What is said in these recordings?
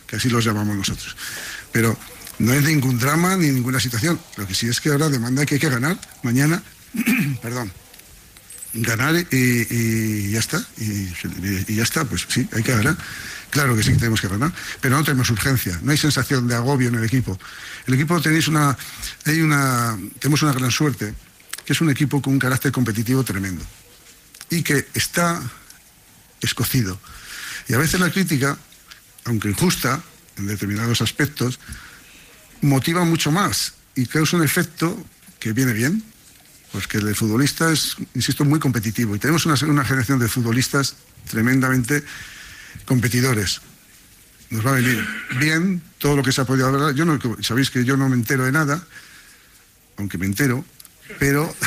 que así los llamamos nosotros. Pero no es ningún drama ni ninguna situación. Lo que sí es que ahora demanda que hay que ganar mañana, perdón, ganar y ya está. Y ya está, pues sí, hay que ganar. Claro que sí que tenemos que ganar, pero no tenemos urgencia, no hay sensación de agobio en el equipo. El equipo tenemos una gran suerte, que es un equipo con un carácter competitivo tremendo y que está escocido. Y a veces la crítica, aunque injusta en determinados aspectos, motiva mucho más y causa un efecto que viene bien, pues que el futbolista es, insisto, muy competitivo y tenemos una generación de futbolistas tremendamente competidores. Nos va a venir bien todo lo que se ha podido hablar. Sabéis que yo no me entero de nada, aunque me entero, pero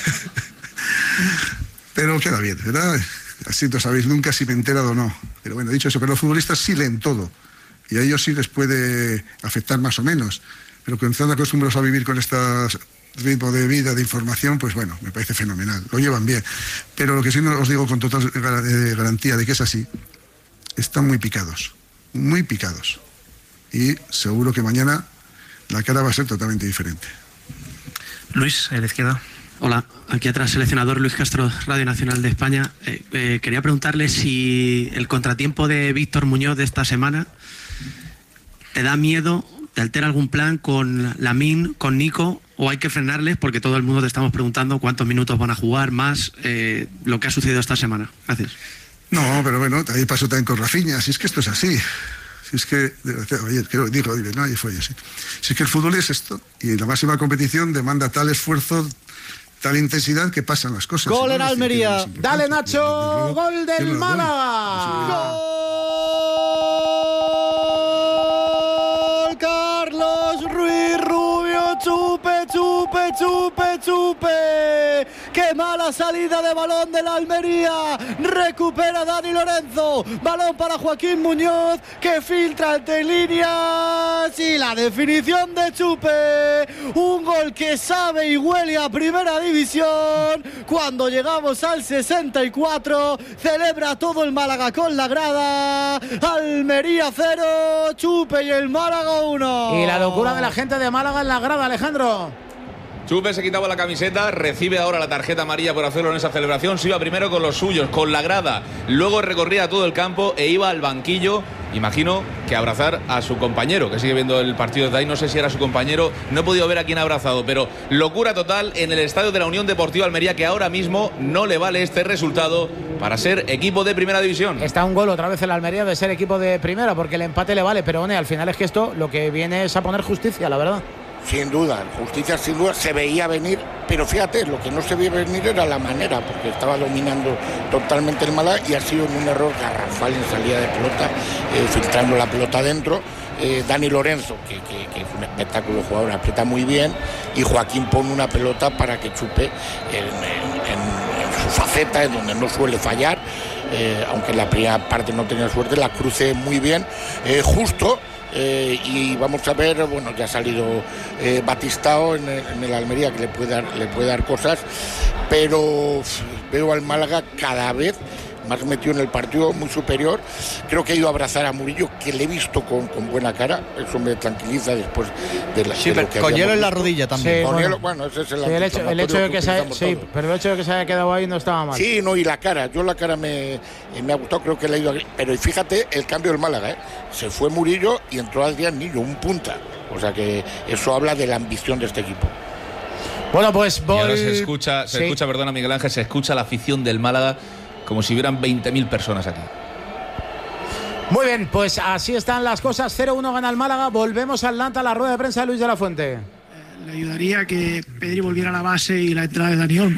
queda bien, ¿verdad? Así no sabéis nunca si me he enterado o no. Pero bueno, dicho eso, pero los futbolistas sí leen todo y a ellos sí les puede afectar más o menos, pero que están acostumbrados a vivir con este ritmo de vida, de información, pues bueno, me parece fenomenal, lo llevan bien. Pero lo que sí no os digo con total garantía de que es así, están muy picados, y seguro que mañana la cara va a ser totalmente diferente. Luis, a la izquierda. Hola, aquí atrás seleccionador Luis Castro, Radio Nacional de España. Quería preguntarle si el contratiempo de Víctor Muñoz de esta semana te da miedo, te altera algún plan con Lamine, con Nico, o hay que frenarles porque todo el mundo te estamos preguntando cuántos minutos van a jugar, más lo que ha sucedido esta semana. Gracias. No, pero bueno, ahí pasó también con Rafinha, si es que esto es así. Si es que, ayer digo, no, y fue así. Si es que el fútbol es esto, y en la máxima competición demanda tal esfuerzo, tal intensidad que pasan las cosas. Gol en Almería. Dale, Nacho, gol del Málaga. Gol Carlos Ruiz Rubio, chupe, chupe, chupe, chupe. ¡Qué mala salida de balón de la Almería! Recupera Dani Lorenzo. Balón para Joaquín Muñoz, que filtra entre líneas. Y la definición de Chupe. Un gol que sabe y huele a primera división. Cuando llegamos al 64, celebra todo el Málaga con la grada. Almería 0, Chupe y el Málaga 1. Y la locura de la gente de Málaga en la grada, Alejandro. Chupe se quitaba la camiseta, recibe ahora la tarjeta amarilla por hacerlo en esa celebración. Se iba primero con los suyos, con la grada, luego recorría todo el campo e iba al banquillo, imagino que a abrazar a su compañero, que sigue viendo el partido desde ahí. No sé si era su compañero, no he podido ver a quién ha abrazado, pero locura total en el estadio de la Unión Deportiva Almería, que ahora mismo no le vale este resultado para ser equipo de primera división. Está un gol otra vez en la Almería de ser equipo de primera, porque el empate le vale, pero al final es que esto lo que viene es a poner justicia, la verdad. Sin duda, justicia sin duda, se veía venir, pero fíjate, lo que no se veía venir era la manera, porque estaba dominando totalmente el Málaga y ha sido un error garrafal en salida de pelota, filtrando la pelota adentro. Dani Lorenzo, que es un espectáculo jugador, aprieta muy bien, y Joaquín pone una pelota para que Chupe en su faceta, en donde no suele fallar, aunque en la primera parte no tenía suerte, la cruce muy bien, justo. Y vamos a ver, bueno, ya ha salido Batistao en el Almería, que le puede dar cosas, pero veo al Málaga cada vez más metido en el partido, muy superior. Creo que ha ido a abrazar a Murillo, que le he visto con buena cara. Eso me tranquiliza después de la. Sí, pero con hielo en la rodilla también. Sí, con hielo, bueno, ese es el hecho de que pero el hecho de que se haya quedado ahí no estaba mal. Sí, no, y la cara. Yo la cara me ha gustado, creo que le ha ido. Pero fíjate el cambio del Málaga, se fue Murillo y entró Adrián Nillo, un punta. O sea que eso habla de la ambición de este equipo. Bueno, pues y ahora se escucha, perdona Miguel Ángel, se escucha la afición del Málaga como si hubieran 20.000 personas aquí. Muy bien, pues así están las cosas. 0-1 gana el Málaga. Volvemos al Atlanta, a la rueda de prensa de Luis de la Fuente. Le ayudaría que Pedri volviera a la base y la entrada de Dani Olmo.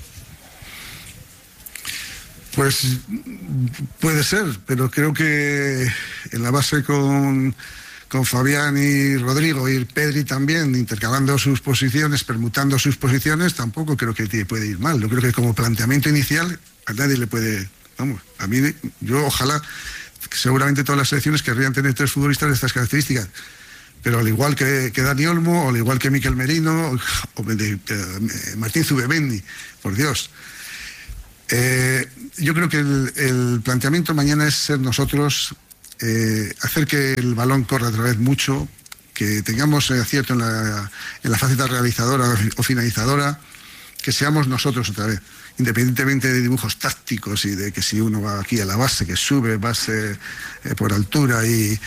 Pues puede ser, pero creo que en la base con Fabián y Rodrigo y Pedri también, intercalando sus posiciones, permutando sus posiciones, tampoco creo que puede ir mal. Yo creo que como planteamiento inicial a nadie le puede. Vamos, a mí, yo ojalá, seguramente todas las selecciones querrían tener 3 futbolistas de estas características, pero al igual que Dani Olmo, o al igual que Mikel Merino, o Martín Zubimendi, por Dios. Yo creo que el planteamiento mañana es ser nosotros hacer que el balón corra otra vez mucho, que tengamos acierto en la faceta realizadora o finalizadora, que seamos nosotros otra vez, independientemente de dibujos tácticos y de que si uno va aquí a la base, que sube base por altura y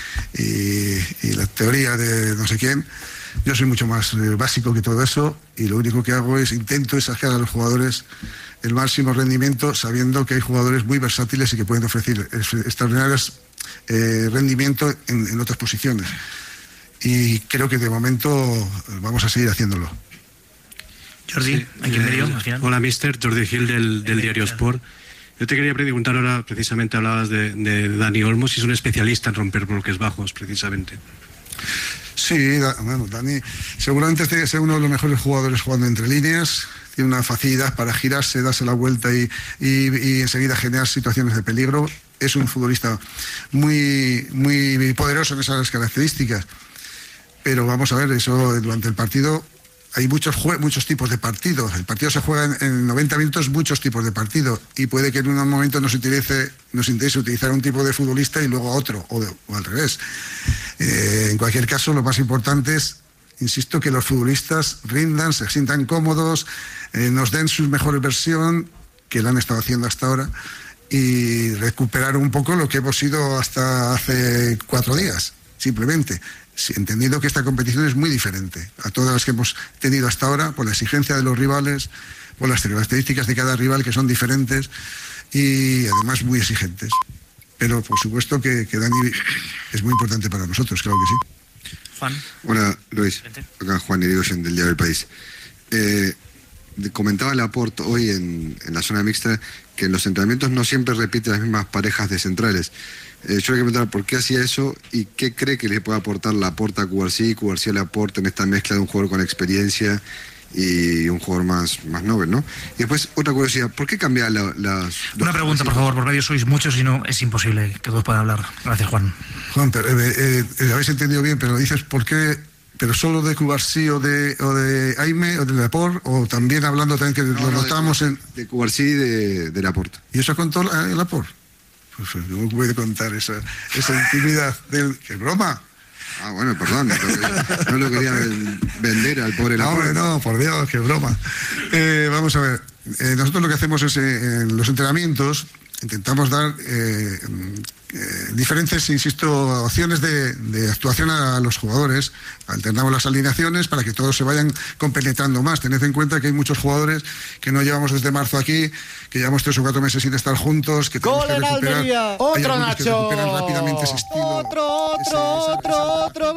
la teoría de no sé quién. Yo soy mucho más básico que todo eso, y lo único que hago es intento sacar a los jugadores el máximo rendimiento, sabiendo que hay jugadores muy versátiles y que pueden ofrecer extraordinarios rendimiento en otras posiciones. Y creo que de momento vamos a seguir haciéndolo. Jordi, aquí en medio, al final. Hola, mister. Jordi Gil del Diario Sport. Yo te quería preguntar ahora, precisamente hablabas de Dani Olmo, si es un especialista en romper bloques bajos, precisamente. Sí, bueno, Dani seguramente es uno de los mejores jugadores jugando entre líneas. Tiene una facilidad para girarse, darse la vuelta y enseguida generar situaciones de peligro. Es un futbolista muy, muy poderoso en esas características. Pero vamos a ver, eso durante el partido hay muchos tipos de partidos. El partido se juega en 90 minutos, muchos tipos de partido, y puede que en un momento nos interese utilizar un tipo de futbolista y luego otro, o al revés. En cualquier caso, lo más importante es, insisto, que los futbolistas rindan, se sientan cómodos, nos den su mejor versión, que la han estado haciendo hasta ahora, y recuperar un poco lo que hemos sido hasta hace 4 días, simplemente. Sí, entendiendo que esta competición es muy diferente a todas las que hemos tenido hasta ahora, por la exigencia de los rivales, por las características de cada rival, que son diferentes y además muy exigentes. Pero por supuesto que Dani es muy importante para nosotros, claro que sí. Juan. Hola, Luis. Acá Juan Irigoyen, del Diario del País. Comentaba Laporte hoy en la zona mixta que en los entrenamientos no siempre repite las mismas parejas de centrales. Yo le quiero preguntar por qué hacía eso y qué cree que le puede aportar Laporte a Cubarsí a Laporte en esta mezcla de un jugador con experiencia y un jugador más novel, ¿no? Y después, otra curiosidad, ¿por qué cambiar las... Una pregunta, por favor, por radio sois muchos y no es imposible que todos puedan hablar. Gracias, Juan. Juan, habéis entendido bien, pero dices por qué... ¿Pero solo de Cubarsí o de Aime o de Laporte? ¿O también hablando también que lo notamos de Cubarsí y de Laporte? ¿Y eso contó Laporte? Pues no puede contar esa intimidad. ¡Qué broma! Ah, bueno, perdón, no lo quería vender al pobre Laporte. No, por Dios, qué broma. Vamos a ver, nosotros lo que hacemos es en los entrenamientos intentamos dar diferentes, insisto, opciones de actuación a los jugadores. Alternamos las alineaciones para que todos se vayan compenetrando más. Tened en cuenta que hay muchos jugadores que no llevamos desde marzo aquí, que llevamos 3 o 4 meses sin estar juntos, que tenemos que recuperar. Otro Nacho. Que recuperan rápidamente ese estilo. Otro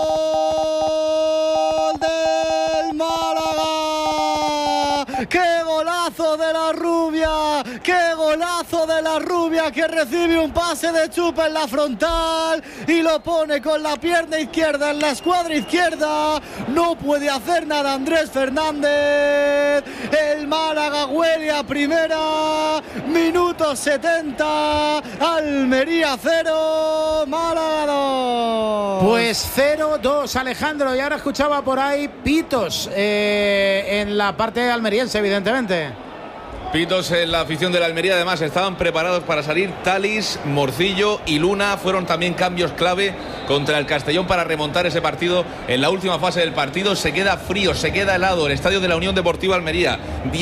gol del Málaga. ¡Qué golazo de la Rubia! ¡Qué golazo de la Rubia, que recibe un pase de Chupa en la frontal y lo pone con la pierna izquierda en la escuadra izquierda! No puede hacer nada Andrés Fernández. El Málaga huele a primera. Minuto 70. Almería 0, Málaga 2. Pues 0-2, Alejandro. Y ahora escuchaba por ahí pitos en la parte almeriense, evidentemente. Pitos en la afición de la Almería. Además estaban preparados para salir. Talis, Morcillo y Luna fueron también cambios clave contra el Castellón para remontar ese partido. En la última fase del partido se queda frío, se queda helado el estadio de la Unión Deportiva Almería.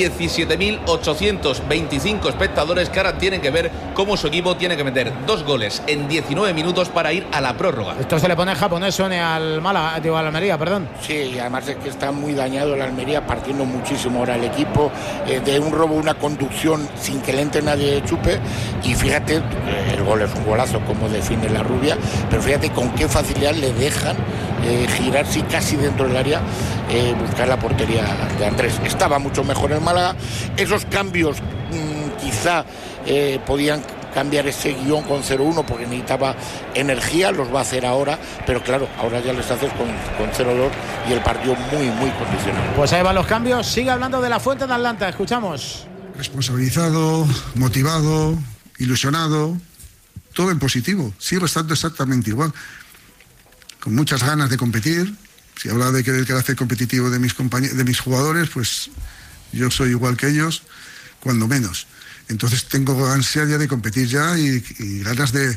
17.825 espectadores que ahora tienen que ver cómo su equipo tiene que meter 2 goles en 19 minutos para ir a la prórroga. Esto se le pone japonés, Sone, al Málaga, digo, al Almería, perdón. Sí, y además es que está muy dañado el Almería, partiendo muchísimo ahora el equipo de un robo, una conducción sin que le entre nadie de Chupe. Y fíjate, el gol es un golazo, como define la Rubia, pero fíjate con qué facilidad le dejan girarse casi dentro del área, buscar la portería de Andrés. Estaba mucho mejor el Málaga. Esos cambios quizá podían cambiar ese guión con 0-1 porque necesitaba energía, los va a hacer ahora, pero claro, ahora ya les haces con 0-2 y el partido muy condicionado. Pues ahí van los cambios. Sigue hablando de la Fuente de Atlanta, escuchamos. Responsabilizado, motivado, ilusionado, todo en positivo, sigue estando exactamente igual, con muchas ganas de competir. Si habla de que el carácter competitivo de mis jugadores, pues yo soy igual que ellos, cuando menos. Entonces tengo ansia ya de competir ya y ganas de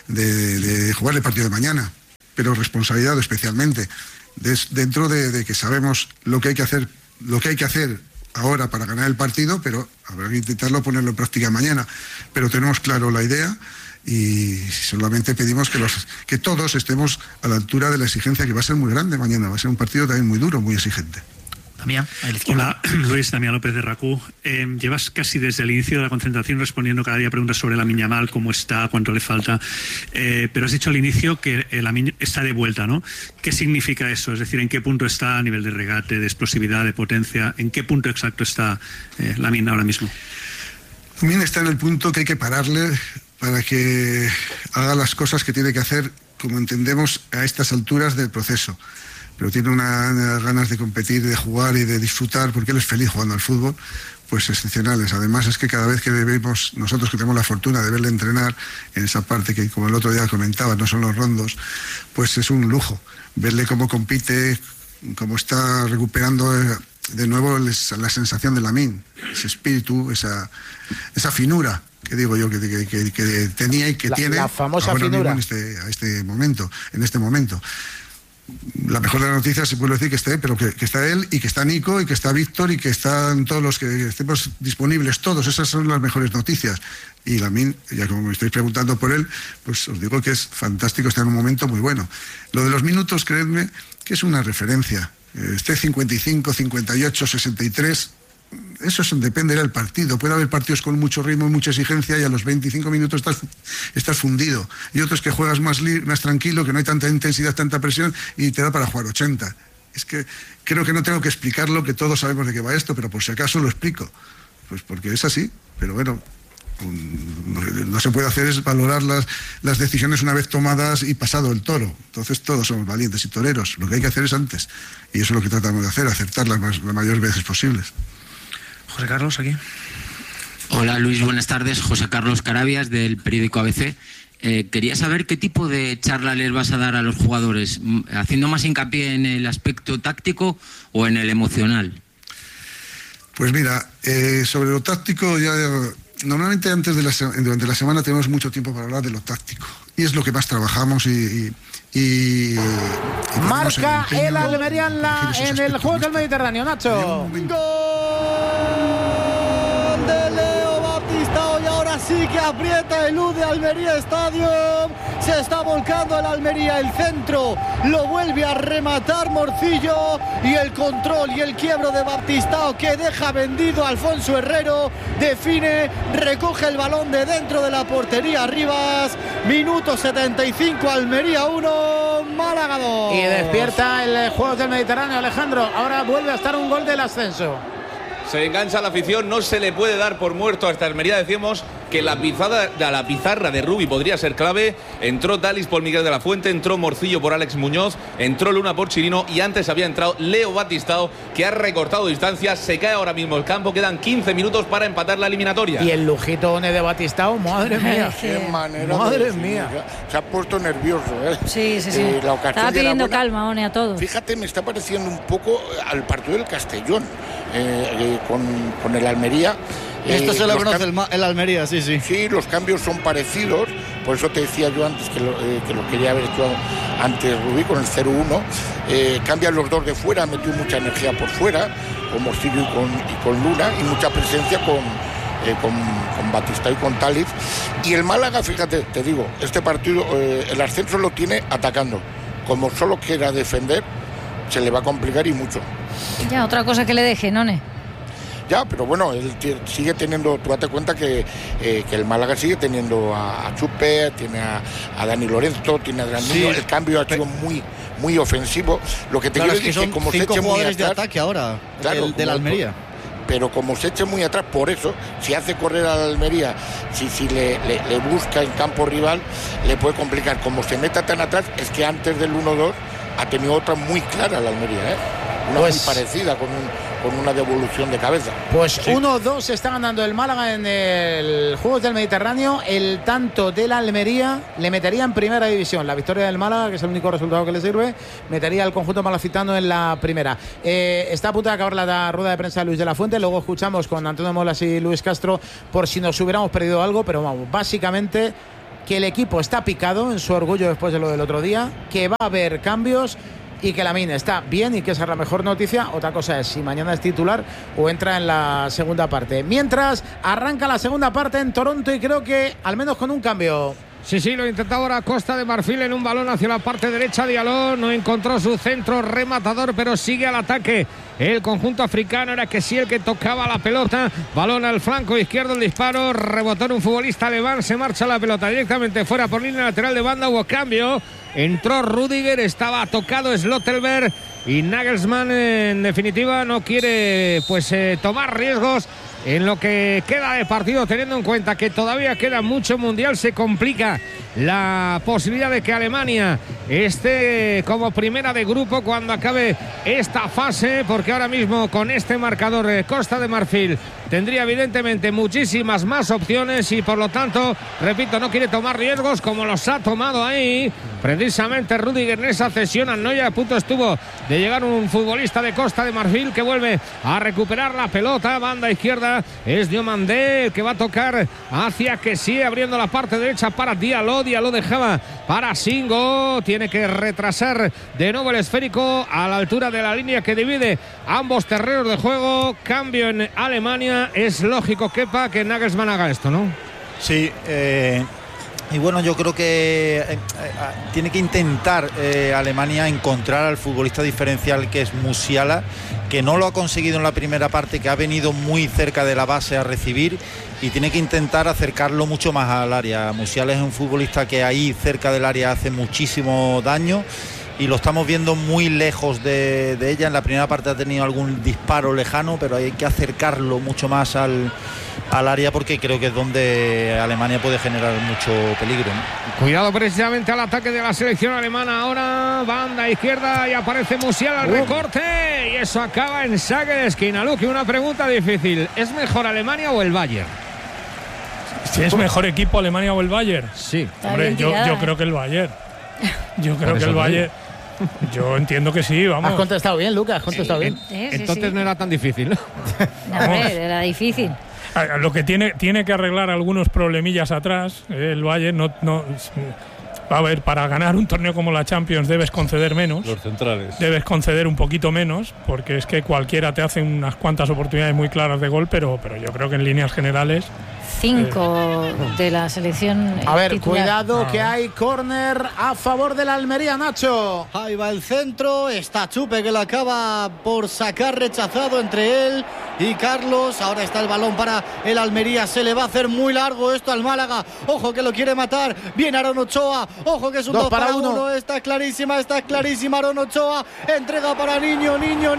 de jugar el partido de mañana, pero responsabilidad especialmente, dentro de que sabemos lo que hay que hacer ahora para ganar el partido, pero habrá que intentarlo ponerlo en práctica mañana. Pero tenemos claro la idea y solamente pedimos que todos estemos a la altura de la exigencia, que va a ser muy grande mañana. Va a ser un partido también muy duro, muy exigente. Damián, hola, Luis, Damián López de RACU. Llevas casi desde el inicio de la concentración respondiendo cada día preguntas sobre Lamine Yamal, cómo está, cuánto le falta, pero has dicho al inicio que Lamine está de vuelta, ¿no? ¿Qué significa eso? Es decir, ¿en qué punto está a nivel de regate, de explosividad, de potencia? ¿En qué punto exacto está Lamine ahora mismo? Lamine está en el punto que hay que pararle para que haga las cosas que tiene que hacer, como entendemos a estas alturas del proceso. Pero tiene unas ganas de competir, de jugar y de disfrutar, porque él es feliz jugando al fútbol, pues excepcionales. Además es que cada vez que vemos, nosotros que tenemos la fortuna de verle entrenar en esa parte que, como el otro día comentaba, no son los rondos, pues es un lujo verle cómo compite, cómo está recuperando de nuevo la sensación de Lamine, ese espíritu, esa finura que digo yo que tenía y que tiene la famosa ahora finura mismo en este momento. La mejor de las noticias se puede decir que esté, pero que está él y que está Nico y que está Víctor y que están todos los que estemos disponibles, todos. Esas son las mejores noticias. Y Lamine, ya como me estáis preguntando por él, pues os digo que es fantástico, está en un momento muy bueno. Lo de los minutos, creedme, que es una referencia. Esté 55, 58, 63... Eso depende del partido. Puede haber partidos con mucho ritmo y mucha exigencia y a los 25 minutos estás fundido. Y otros que juegas más tranquilo, que no hay tanta intensidad, tanta presión y te da para jugar 80. Es que creo que no tengo que explicarlo, que todos sabemos de qué va esto, pero por si acaso lo explico. Pues porque es así. Pero bueno, no se puede hacer es valorar las decisiones una vez tomadas y pasado el toro. Entonces todos somos valientes y toreros. Lo que hay que hacer es antes. Y eso es lo que tratamos de hacer, acertar las mayores veces posibles. José Carlos, aquí. Hola Luis, buenas tardes. José Carlos Carabias, del periódico ABC. Quería saber qué tipo de charla les vas a dar a los jugadores, haciendo más hincapié en el aspecto táctico o en el emocional. Pues mira, sobre lo táctico, normalmente durante la semana tenemos mucho tiempo para hablar de lo táctico. Y es lo que más trabajamos y marca el Almería en el Juegos del Mediterráneo, Nacho. Gol de Leo Baptistao y ahora sí que aprieta el U de Almería Stadium. Se está volcando el Almería, el centro lo vuelve a rematar Morcillo y el control y el quiebro de Baptistao que deja vendido a Alfonso Herrero, define, recoge el balón de dentro de la portería Rivas. Minuto 75, Almería 1, Málaga 2. Y despierta el Juegos del Mediterráneo, Alejandro. Ahora vuelve a estar un gol del ascenso. Se engancha la afición, no se le puede dar por muerto a esta Almería. Decíamos que la pizarra de Rubi podría ser clave. Entró Dalis por Miguel de la Fuente, entró Morcillo por Alex Muñoz, entró Luna por Chirino y antes había entrado Leo Baptistao, que ha recortado distancias. Se cae ahora mismo el campo, quedan 15 minutos para empatar la eliminatoria. Y el lujito de Baptistao, madre mía. Qué manera. Madre mía. Se ha puesto nervioso, ¿eh? Sí. La ocasión estaba pidiendo buena. calma, One, a todos. Fíjate, me está pareciendo un poco al partido del Castellón, con el Almería. Esto se lo conoce el Almería, sí. Sí, los cambios son parecidos, por eso te decía yo antes que lo quería haber hecho antes Rubí con el 0-1. Cambian los dos de fuera, metió mucha energía por fuera, con Morcillo y con Luna, y mucha presencia con Baptistao y con Taliz. Y el Málaga, fíjate, te digo, este partido, el ascenso lo tiene atacando. Como solo quiera defender, se le va a complicar y mucho. Ya, otra cosa que le deje, None. Ya, pero bueno, él sigue teniendo, tú date cuenta que el Málaga sigue teniendo a Chupe, tiene a Dani Lorenzo, tiene a Adrián Niño. El cambio ha sido muy ofensivo. Lo que te quiero decir es que como se eche muy atrás, de ataque ahora, claro, del Almería. Pero como se eche muy atrás, por eso, si hace correr a la Almería, si le busca en campo rival, le puede complicar. Como se meta tan atrás, es que antes del 1-2 ha tenido otra muy clara la Almería, una muy parecida, con una devolución de cabeza. Pues 1-2 está ganando el Málaga en el Juegos del Mediterráneo. El tanto del Almería le metería en primera división. La victoria del Málaga, que es el único resultado que le sirve, metería al conjunto malacitano en la primera. Está a punto de acabar la rueda de prensa de Luis de la Fuente. Luego escuchamos con Antonio Molas y Luis Castro por si nos hubiéramos perdido algo, pero vamos, básicamente que el equipo está picado en su orgullo después de lo del otro día, que va a haber cambios y que Lamine está bien y que esa es la mejor noticia. Otra cosa es si mañana es titular o entra en la segunda parte. Mientras arranca la segunda parte en Toronto y creo que al menos con un cambio. Sí, lo intentaba ahora Costa de Marfil en un balón hacia la parte derecha. Diallo no encontró su centro rematador, pero sigue al ataque el conjunto africano. Era que sí el que tocaba la pelota. Balón al flanco izquierdo, el disparo. Rebotó en un futbolista alemán. Se marcha la pelota directamente fuera por línea lateral de banda. Hubo cambio. Entró Rudiger, estaba tocado Slotterberg. Y Nagelsmann, en definitiva, no quiere tomar riesgos en lo que queda de partido, teniendo en cuenta que todavía queda mucho mundial. Se complica la posibilidad de que Alemania esté como primera de grupo cuando acabe esta fase, porque ahora mismo con este marcador Costa de Marfil tendría evidentemente muchísimas más opciones y por lo tanto, repito, no quiere tomar riesgos como los ha tomado ahí precisamente Rudiger en esa cesión. A Neuer, a punto estuvo de llegar un futbolista de Costa de Marfil que vuelve a recuperar la pelota. Banda izquierda es Diomandé el que va a tocar hacia que sí, abriendo la parte derecha para Diallo. Diallo dejaba para Singo, tiene que retrasar de nuevo el esférico a la altura de la línea que divide ambos terrenos de juego. Cambio en Alemania. Es lógico, Kepa, que Nagelsmann haga esto, ¿no? Sí, y bueno, yo creo que tiene que intentar Alemania encontrar al futbolista diferencial que es Musiala, que no lo ha conseguido en la primera parte, que ha venido muy cerca de la base a recibir, y tiene que intentar acercarlo mucho más al área. Musiala es un futbolista que ahí cerca del área hace muchísimo daño y lo estamos viendo muy lejos de ella. En la primera parte ha tenido algún disparo lejano, pero hay que acercarlo mucho más al área, porque creo que es donde Alemania puede generar mucho peligro, ¿no? Cuidado precisamente al ataque de la selección alemana. Ahora banda izquierda y aparece Musiala al recorte y eso acaba en saque de esquina. Luque, una pregunta difícil: ¿es mejor Alemania o el Bayern? Si es mejor equipo Alemania o el Bayern. Sí. Hombre, yo creo que el Bayern. Yo creo que el Bayern. Yo entiendo que sí, vamos. Has contestado bien, Lucas, has contestado bien. Entonces no era tan difícil, ¿no? A ver, era difícil. Lo que tiene que arreglar algunos problemillas atrás, el Bayern no a ver, para ganar un torneo como la Champions debes conceder menos. Los centrales. Debes conceder un poquito menos, porque es que cualquiera te hace unas cuantas oportunidades muy claras de gol, pero yo creo que en líneas generales 5 de la selección a ver, titular. cuidado que hay córner a favor de la Almería, Nacho. Ahí va el centro, está Chupe que lo acaba por sacar, rechazado entre él y Carlos. Ahora está el balón para el Almería, se le va a hacer muy largo esto al Málaga. Ojo que lo quiere matar, viene Aaron Ochoa. Ojo que es un 2 para 1. Está clarísima Aaron Ochoa. Entrega para Niño.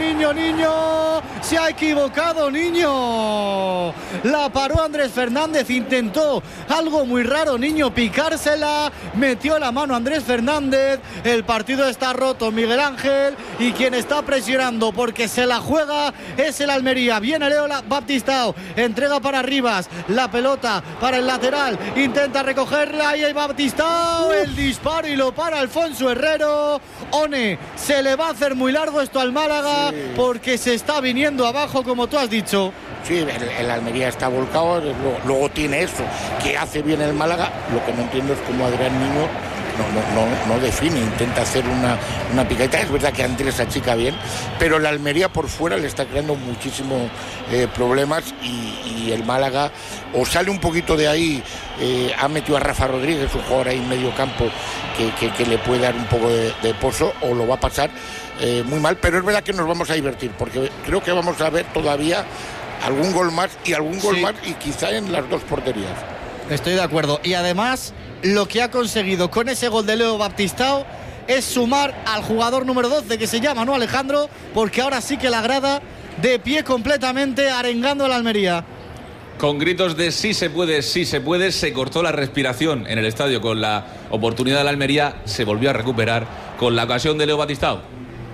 Se ha equivocado Niño. La paró Andrés Fernández. Intentó algo muy raro Niño, picársela. Metió la mano Andrés Fernández. El partido está roto, Miguel Ángel. Y quien está presionando porque se la juega es el Almería. Viene Leo Baptistao. Entrega para Rivas. La pelota para el lateral. Intenta recogerla. Ahí hay Baptistao. El disparo y lo para Alfonso Herrero. One, se le va a hacer muy largo esto al Málaga, porque se está viniendo abajo, como tú has dicho. Sí, el Almería está volcado, luego tiene eso, que hace bien el Málaga. Lo que no entiendo es cómo Adrián Niño no define, intenta hacer una picadita. Es verdad que Andrés achica bien, pero el Almería por fuera le está creando muchísimos problemas y el Málaga o sale un poquito de ahí. Ha metido a Rafa Rodríguez, un jugador ahí en medio campo que le puede dar un poco de pozo, o lo va a pasar muy mal. Pero es verdad que nos vamos a divertir, porque creo que vamos a ver todavía algún gol más y quizá en las dos porterías. Estoy de acuerdo. Y además, lo que ha conseguido con ese gol de Leo Baptistao es sumar al jugador número 12, que se llama, ¿no, Alejandro? Porque ahora sí que la grada de pie completamente arengando a la Almería. Con gritos de sí se puede, se cortó la respiración en el estadio con la oportunidad de la Almería. Se volvió a recuperar con la ocasión de Leo Baptistao.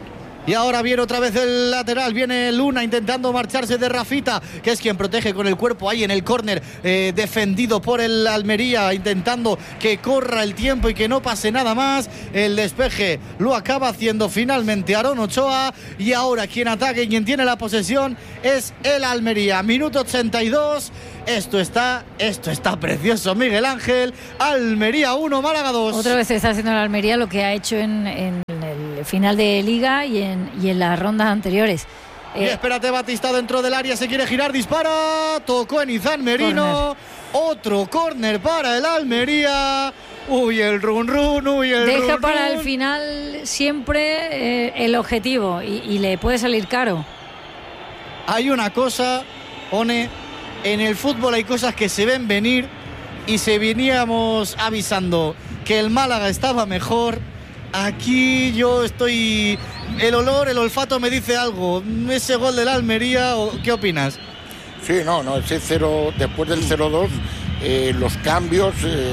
Y ahora viene otra vez el lateral, viene Luna intentando marcharse de Rafita, que es quien protege con el cuerpo ahí en el córner, defendido por el Almería, intentando que corra el tiempo y que no pase nada más. El despeje lo acaba haciendo finalmente Aarón Ochoa, y ahora quien ataca y quien tiene la posesión es el Almería. Minuto 82. Esto está precioso, Miguel Ángel. Almería 1, Málaga 2. Otra vez está haciendo el Almería lo que ha hecho en el final de Liga y en las rondas anteriores. Y espérate, Batista dentro del área, se quiere girar, dispara, tocó en Izan Merino. Otro córner para el Almería. Uy, el run. Deja para el final siempre el objetivo y le puede salir caro. Hay una cosa, One, en el fútbol hay cosas que se ven venir, y se veníamos avisando que el Málaga estaba mejor. Aquí yo estoy... El olfato me dice algo. Ese gol del Almería, ¿qué opinas? Sí, no, ese 0, después del 0-2, los cambios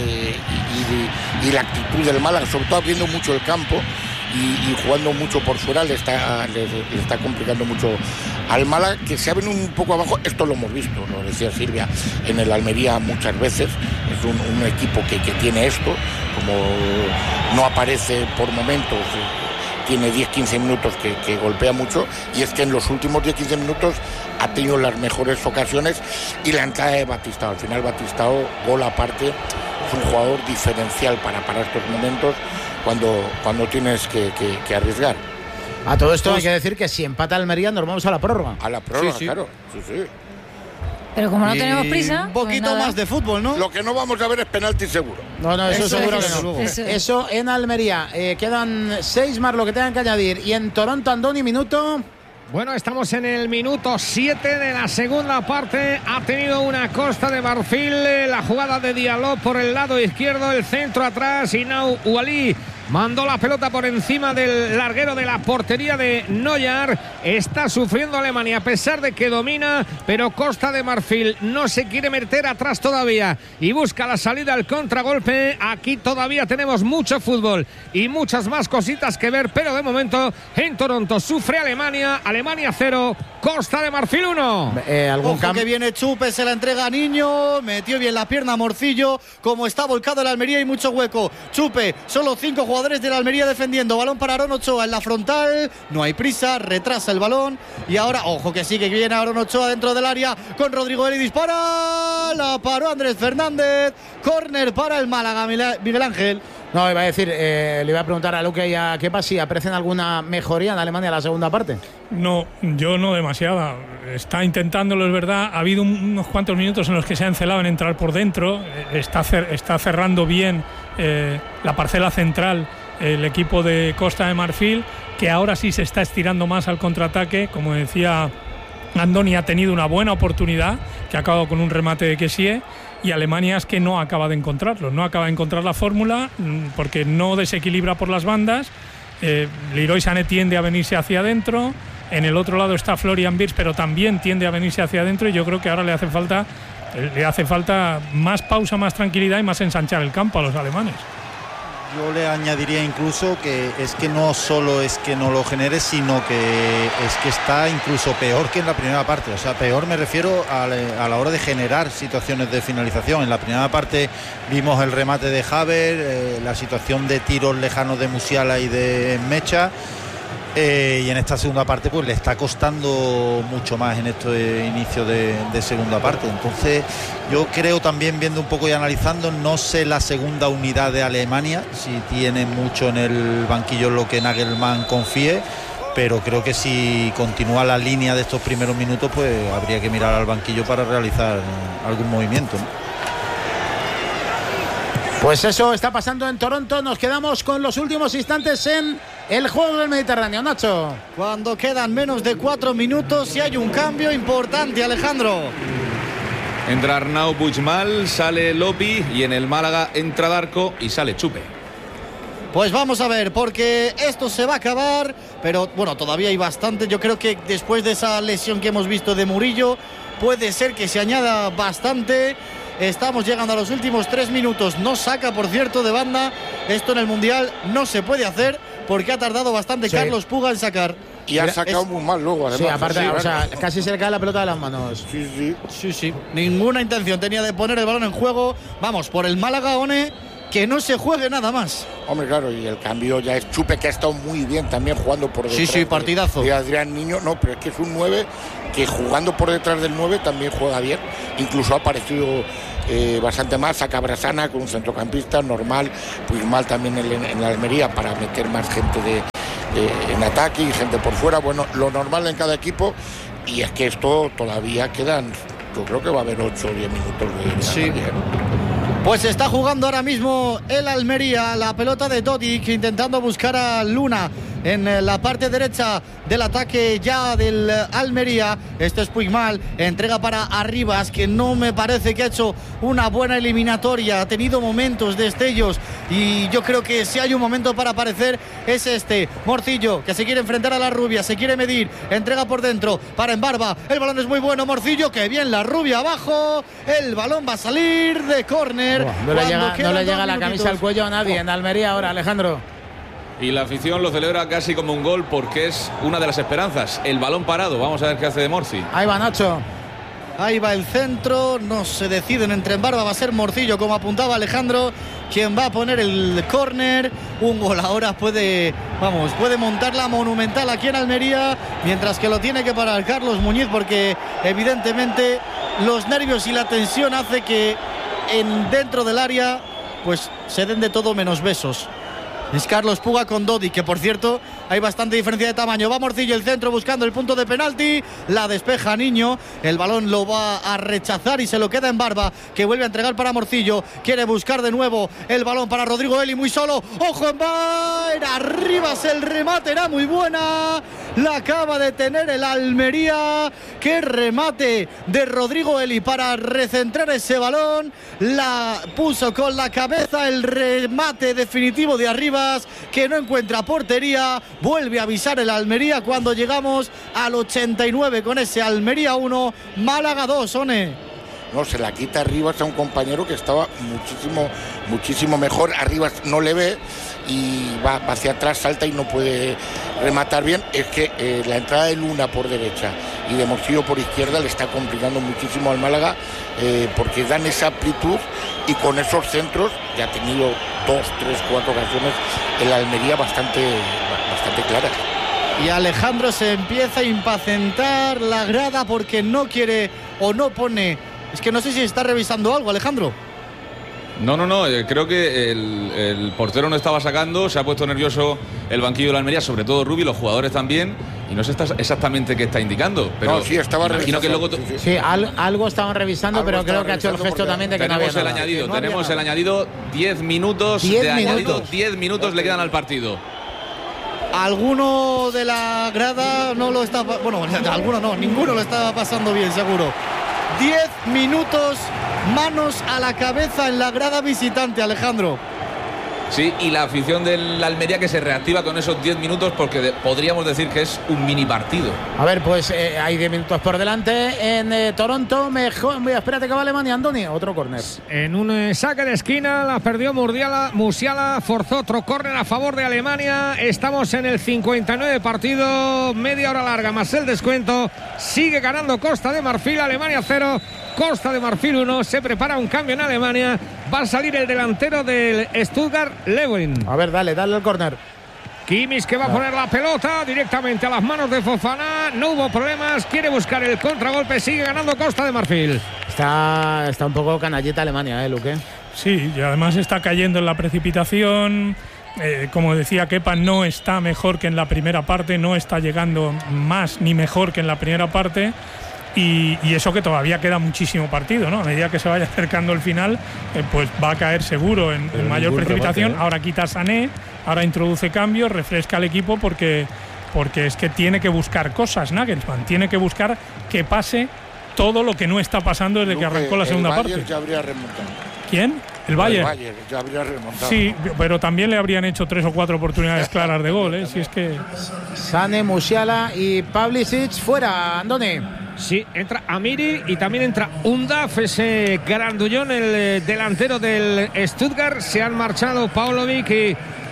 y la actitud del Málaga, sobre todo abriendo mucho el campo y jugando mucho por fuera, le está complicando mucho al Málaga, que se ha venido un poco abajo. Esto lo hemos visto, lo decía Silvia, en el Almería muchas veces. Es un equipo que tiene esto, como no aparece por momentos, tiene 10-15 minutos que golpea mucho, y es que en los últimos 10-15 minutos ha tenido las mejores ocasiones, y la entrada de Batistao, al final Batistao, gol aparte, es un jugador diferencial para estos momentos cuando tienes que arriesgar. A todo esto hay que decir que si empata Almería nos vamos a la prórroga. A la prórroga, sí. Claro. Sí. Pero como no tenemos prisa, un poquito pues más de fútbol, ¿no? Lo que no vamos a ver es penalti seguro. No, eso seguro que no. Eso en Almería. Quedan 6 más lo que tengan que añadir. Y en Toronto, Andoni, minuto... Bueno, estamos en el minuto 7 de la segunda parte. Ha tenido una Costa de Marfil, la jugada de Diallo por el lado izquierdo, el centro atrás, y Nau Uali mandó la pelota por encima del larguero de la portería de Neuer. Está sufriendo Alemania a pesar de que domina, pero Costa de Marfil no se quiere meter atrás todavía y busca la salida al contragolpe. Aquí todavía tenemos mucho fútbol y muchas más cositas que ver, pero de momento en Toronto sufre Alemania 0, Costa de Marfil 1. Ojo que viene Chupe, se la entrega a Niño, metió bien la pierna a Morcillo. Como está volcado el Almería, hay mucho hueco. Chupe, solo 5 jugadores de la Almería defendiendo. Balón para Aarón Ochoa en la frontal, no hay prisa, retrasa el balón, y ahora, ojo que sí, que viene Aarón Ochoa dentro del área con Rodrigo Eli, dispara, la paró Andrés Fernández. Córner para el Málaga, Miguel Ángel. No, iba a decir, le iba a preguntar a Luque y a Kepa si aprecian alguna mejoría en Alemania en la segunda parte. No, yo no demasiada. Está intentándolo, es verdad. Ha habido unos cuantos minutos en los que se ha encelado en entrar por dentro. Está cerrando bien la parcela central el equipo de Costa de Marfil, que ahora sí se está estirando más al contraataque. Como decía Andoni, ha tenido una buena oportunidad que ha acabado con un remate de Kessie, y Alemania es que no acaba de encontrarlo, no acaba de encontrar la fórmula porque no desequilibra por las bandas. Leroy Sané tiende a venirse hacia adentro, en el otro lado está Florian Wirtz, pero también tiende a venirse hacia adentro, y yo creo que ahora le hace falta más pausa, más tranquilidad y más ensanchar el campo a los alemanes. Yo le añadiría incluso que es que no solo es que no lo genere, sino que es que está incluso peor que en la primera parte. O sea, peor me refiero a la hora de generar situaciones de finalización. En la primera parte vimos el remate de Haver, la situación de tiros lejanos de Musiala y de Mecha. Y en esta segunda parte pues le está costando mucho más en este inicio de segunda parte. Entonces yo creo también, viendo un poco y analizando, no sé la segunda unidad de Alemania si tiene mucho en el banquillo lo que Nagelsmann confíe, pero creo que si continúa la línea de estos primeros minutos pues habría que mirar al banquillo para realizar algún movimiento, ¿no? Pues eso está pasando en Toronto. Nos quedamos con los últimos instantes en el juego del Mediterráneo, Nacho. Cuando quedan menos de 4 minutos y hay un cambio importante, Alejandro. Entra Arnau Puigmal, sale Lopi, y en el Málaga entra Darko y sale Chupe. Pues vamos a ver, porque esto se va a acabar, pero bueno, todavía hay bastante. Yo creo que después de esa lesión que hemos visto de Murillo, puede ser que se añada bastante. Estamos llegando a los últimos 3 minutos. No saca, por cierto, de banda. Esto en el Mundial no se puede hacer porque ha tardado bastante Carlos Puga en sacar. Y ha sacado muy mal luego, además. Sí, aparte, o sea, casi se le cae la pelota de las manos. Sí. Ninguna intención tenía de poner el balón en juego. Vamos, por el Málaga, One, que no se juegue nada más. Hombre, claro, y el cambio ya es Chupe, que ha estado muy bien también jugando por detrás. Sí, partidazo. De Adrián Niño, no, pero es que es un 9 que jugando por detrás del 9 también juega bien. Incluso ha aparecido bastante más. Saca Brasana con un centrocampista normal, pues mal también en la Almería para meter más gente en ataque y gente por fuera. Bueno, lo normal en cada equipo. Y es que esto todavía quedan, yo creo que va a haber 8 o 10 minutos de Pues está jugando ahora mismo el Almería, la pelota de Dodik, intentando buscar a Luna en la parte derecha del ataque ya del Almería. Esto es Puigmal, entrega para Arribas, que no me parece que ha hecho una buena eliminatoria, ha tenido momentos, destellos, y yo creo que si hay un momento para aparecer es este. Morcillo, que se quiere enfrentar a la Rubia, se quiere medir, entrega por dentro para Embarba, el balón es muy bueno, Morcillo, que bien la Rubia abajo, el balón va a salir de córner. No le llega la camisa al cuello a nadie en Almería ahora, Alejandro. Y la afición lo celebra casi como un gol porque es una de las esperanzas. El balón parado. Vamos a ver qué hace de Morci. Ahí va Nacho. Ahí va el centro. No se deciden entre Embarba. Va a ser Morcillo, como apuntaba Alejandro, quien va a poner el córner. Un gol ahora puede montar la monumental aquí en Almería, mientras que lo tiene que parar Carlos Muñiz, porque evidentemente los nervios y la tensión hace que dentro del área pues se den de todo menos besos. Es Carlos Puga con Dodi, que por cierto hay bastante diferencia de tamaño. Va Morcillo, el centro, buscando el punto de penalti. La despeja Niño. El balón lo va a rechazar y se lo queda Embarba, que vuelve a entregar para Morcillo. Quiere buscar de nuevo el balón para Rodrigo Eli, muy solo. ¡Ojo, Embarba! Arribas, el remate era muy buena. La acaba de tener el Almería. ¡Qué remate de Rodrigo Eli para recentrar ese balón! La puso con la cabeza, el remate definitivo de Arribas, que no encuentra portería. Vuelve a avisar el Almería cuando llegamos al 89 con ese Almería 1, Málaga 2, One. No, se la quita Arribas a un compañero que estaba muchísimo mejor. Arribas no le ve y va hacia atrás, salta y no puede rematar bien. Es que la entrada de Luna por derecha y de Morcillo por izquierda le está complicando muchísimo al Málaga, porque dan esa amplitud y con esos centros ya ha tenido 2, 3, 4 ocasiones el Almería bastante claras. Y Alejandro se empieza a impacientar la grada porque no quiere o no pone. Es que no sé si está revisando algo, Alejandro. No, creo que el portero no estaba sacando, se ha puesto nervioso el banquillo de la Almería, sobre todo Rubi, los jugadores también, y no sé exactamente qué está indicando. Pero no, sí, estaba imagino revisando. Que luego sí, algo estaban revisando, pero creo que ha hecho el gesto también de que no había nada. Tenemos el añadido, 10 minutos de añadido, 10 minutos le quedan al partido. Alguno de la grada no lo está, bueno, alguno no, ninguno lo estaba pasando bien, seguro. 10 minutos, manos a la cabeza en la grada visitante, Alejandro. Sí, y la afición del Almería que se reactiva con esos 10 minutos, porque podríamos decir que es un mini partido. A ver, pues hay 10 minutos por delante en Toronto. Espérate que va Alemania, Andoni. Otro córner. En un saque de esquina la perdió Musiala, forzó otro córner a favor de Alemania. Estamos en el 59 partido, media hora larga más el descuento. Sigue ganando Costa de Marfil, Alemania 0. Costa de Marfil 1, se prepara un cambio en Alemania. Va a salir el delantero del Stuttgart, Lewin. A ver, dale el córner. Kimmich, que va a poner la pelota directamente a las manos de Fofana. No hubo problemas, quiere buscar el contragolpe. Sigue ganando Costa de Marfil. Está un poco canallita Alemania, Luque. Sí, y además está cayendo en la precipitación. Como decía Kepa, no está mejor que en la primera parte, no está llegando más ni mejor que en la primera parte. Y eso que todavía queda muchísimo partido, ¿no? A medida que se vaya acercando el final, pues va a caer seguro en mayor precipitación. Ahora quita a Sané, ahora introduce cambios, refresca al equipo porque es que tiene que buscar cosas, Nagelsmann. Tiene que buscar que pase todo lo que no está pasando desde que arrancó la segunda parte. Ya habría remontado. ¿Quién? El Bayern. Ya habría remontado. Sí, pero también le habrían hecho 3 o 4 oportunidades claras de gol, ¿eh? Si es que... Sané, Musiala y Pavlicic fuera, Andoni. Sí, entra Amiri y también entra Undaf, ese grandullón, el delantero del Stuttgart. Se han marchado Paulovic y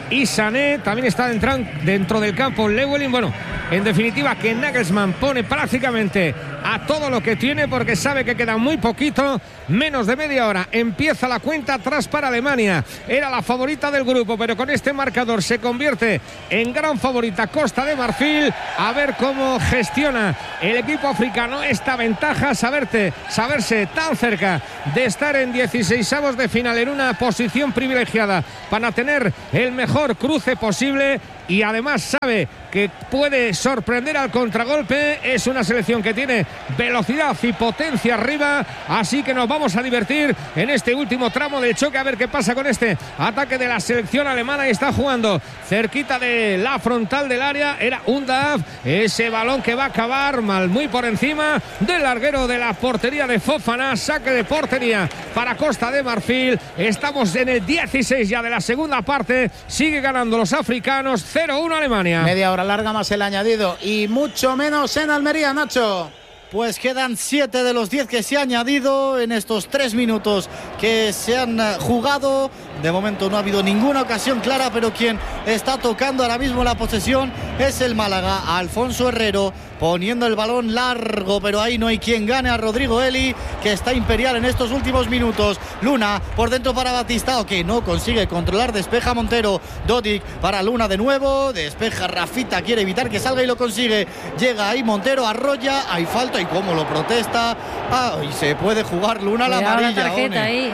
y Sané. También está dentro del campo Llewellyn. Bueno, en definitiva, que Nagelsmann pone prácticamente a todo lo que tiene, porque sabe que queda muy poquito, menos de media hora. Empieza la cuenta atrás para Alemania. Era la favorita del grupo, pero con este marcador se convierte en gran favorita Costa de Marfil. A ver cómo gestiona el equipo africano esta ventaja, saberse tan cerca de estar en 16avos de final, en una posición privilegiada para tener el mejor cruce posible, y además sabe que puede sorprender al contragolpe. Es una selección que tiene velocidad y potencia arriba, así que nos vamos a divertir en este último tramo del choque, a ver qué pasa con este ataque de la selección alemana. Y está jugando cerquita de la frontal del área, era Undav, ese balón que va a acabar mal, muy por encima del larguero de la portería de Fofana. Saque de portería para Costa de Marfil. Estamos en el 16 ya de la segunda parte, sigue ganando los africanos, 0-1 Alemania. Media hora larga más el añadido y mucho menos en Almería, Nacho. Pues quedan 7 de los 10 que se ha añadido en estos 3 minutos que se han jugado. De momento no ha habido ninguna ocasión clara, pero quien está tocando ahora mismo la posesión es el Málaga. Alfonso Herrero poniendo el balón largo, pero ahí no hay quien gane a Rodrigo Eli, que está imperial en estos últimos minutos. Luna por dentro para Batistao, que no consigue controlar, despeja Montero. Dodik para Luna de nuevo, despeja Rafita, quiere evitar que salga y lo consigue. Llega ahí Montero, arrolla, hay falta y cómo lo protesta. Y se puede jugar Luna la amarilla. La tarjeta ahí,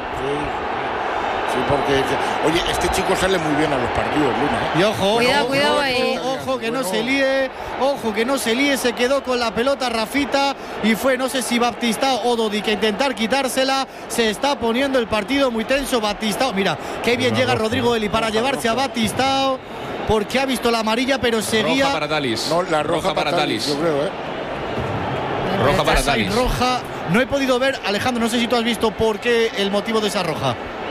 Sí, porque, oye, este chico sale muy bien a los partidos, Luna. Y ojo, cuidado ahí. Ojo que no se líe, se quedó con la pelota Rafita y fue, no sé si Batistao o Dodik, a intentar quitársela. Se está poniendo el partido muy tenso. Batistao, mira, qué bien llega Rodrigo Eli para llevarse a Batistao, porque ha visto la amarilla, pero seguía. Roja para Talis. No, la roja para Talis, yo creo, Roja para Talis. Roja, no he podido ver, Alejandro, no sé si tú has visto por qué el motivo de esa roja.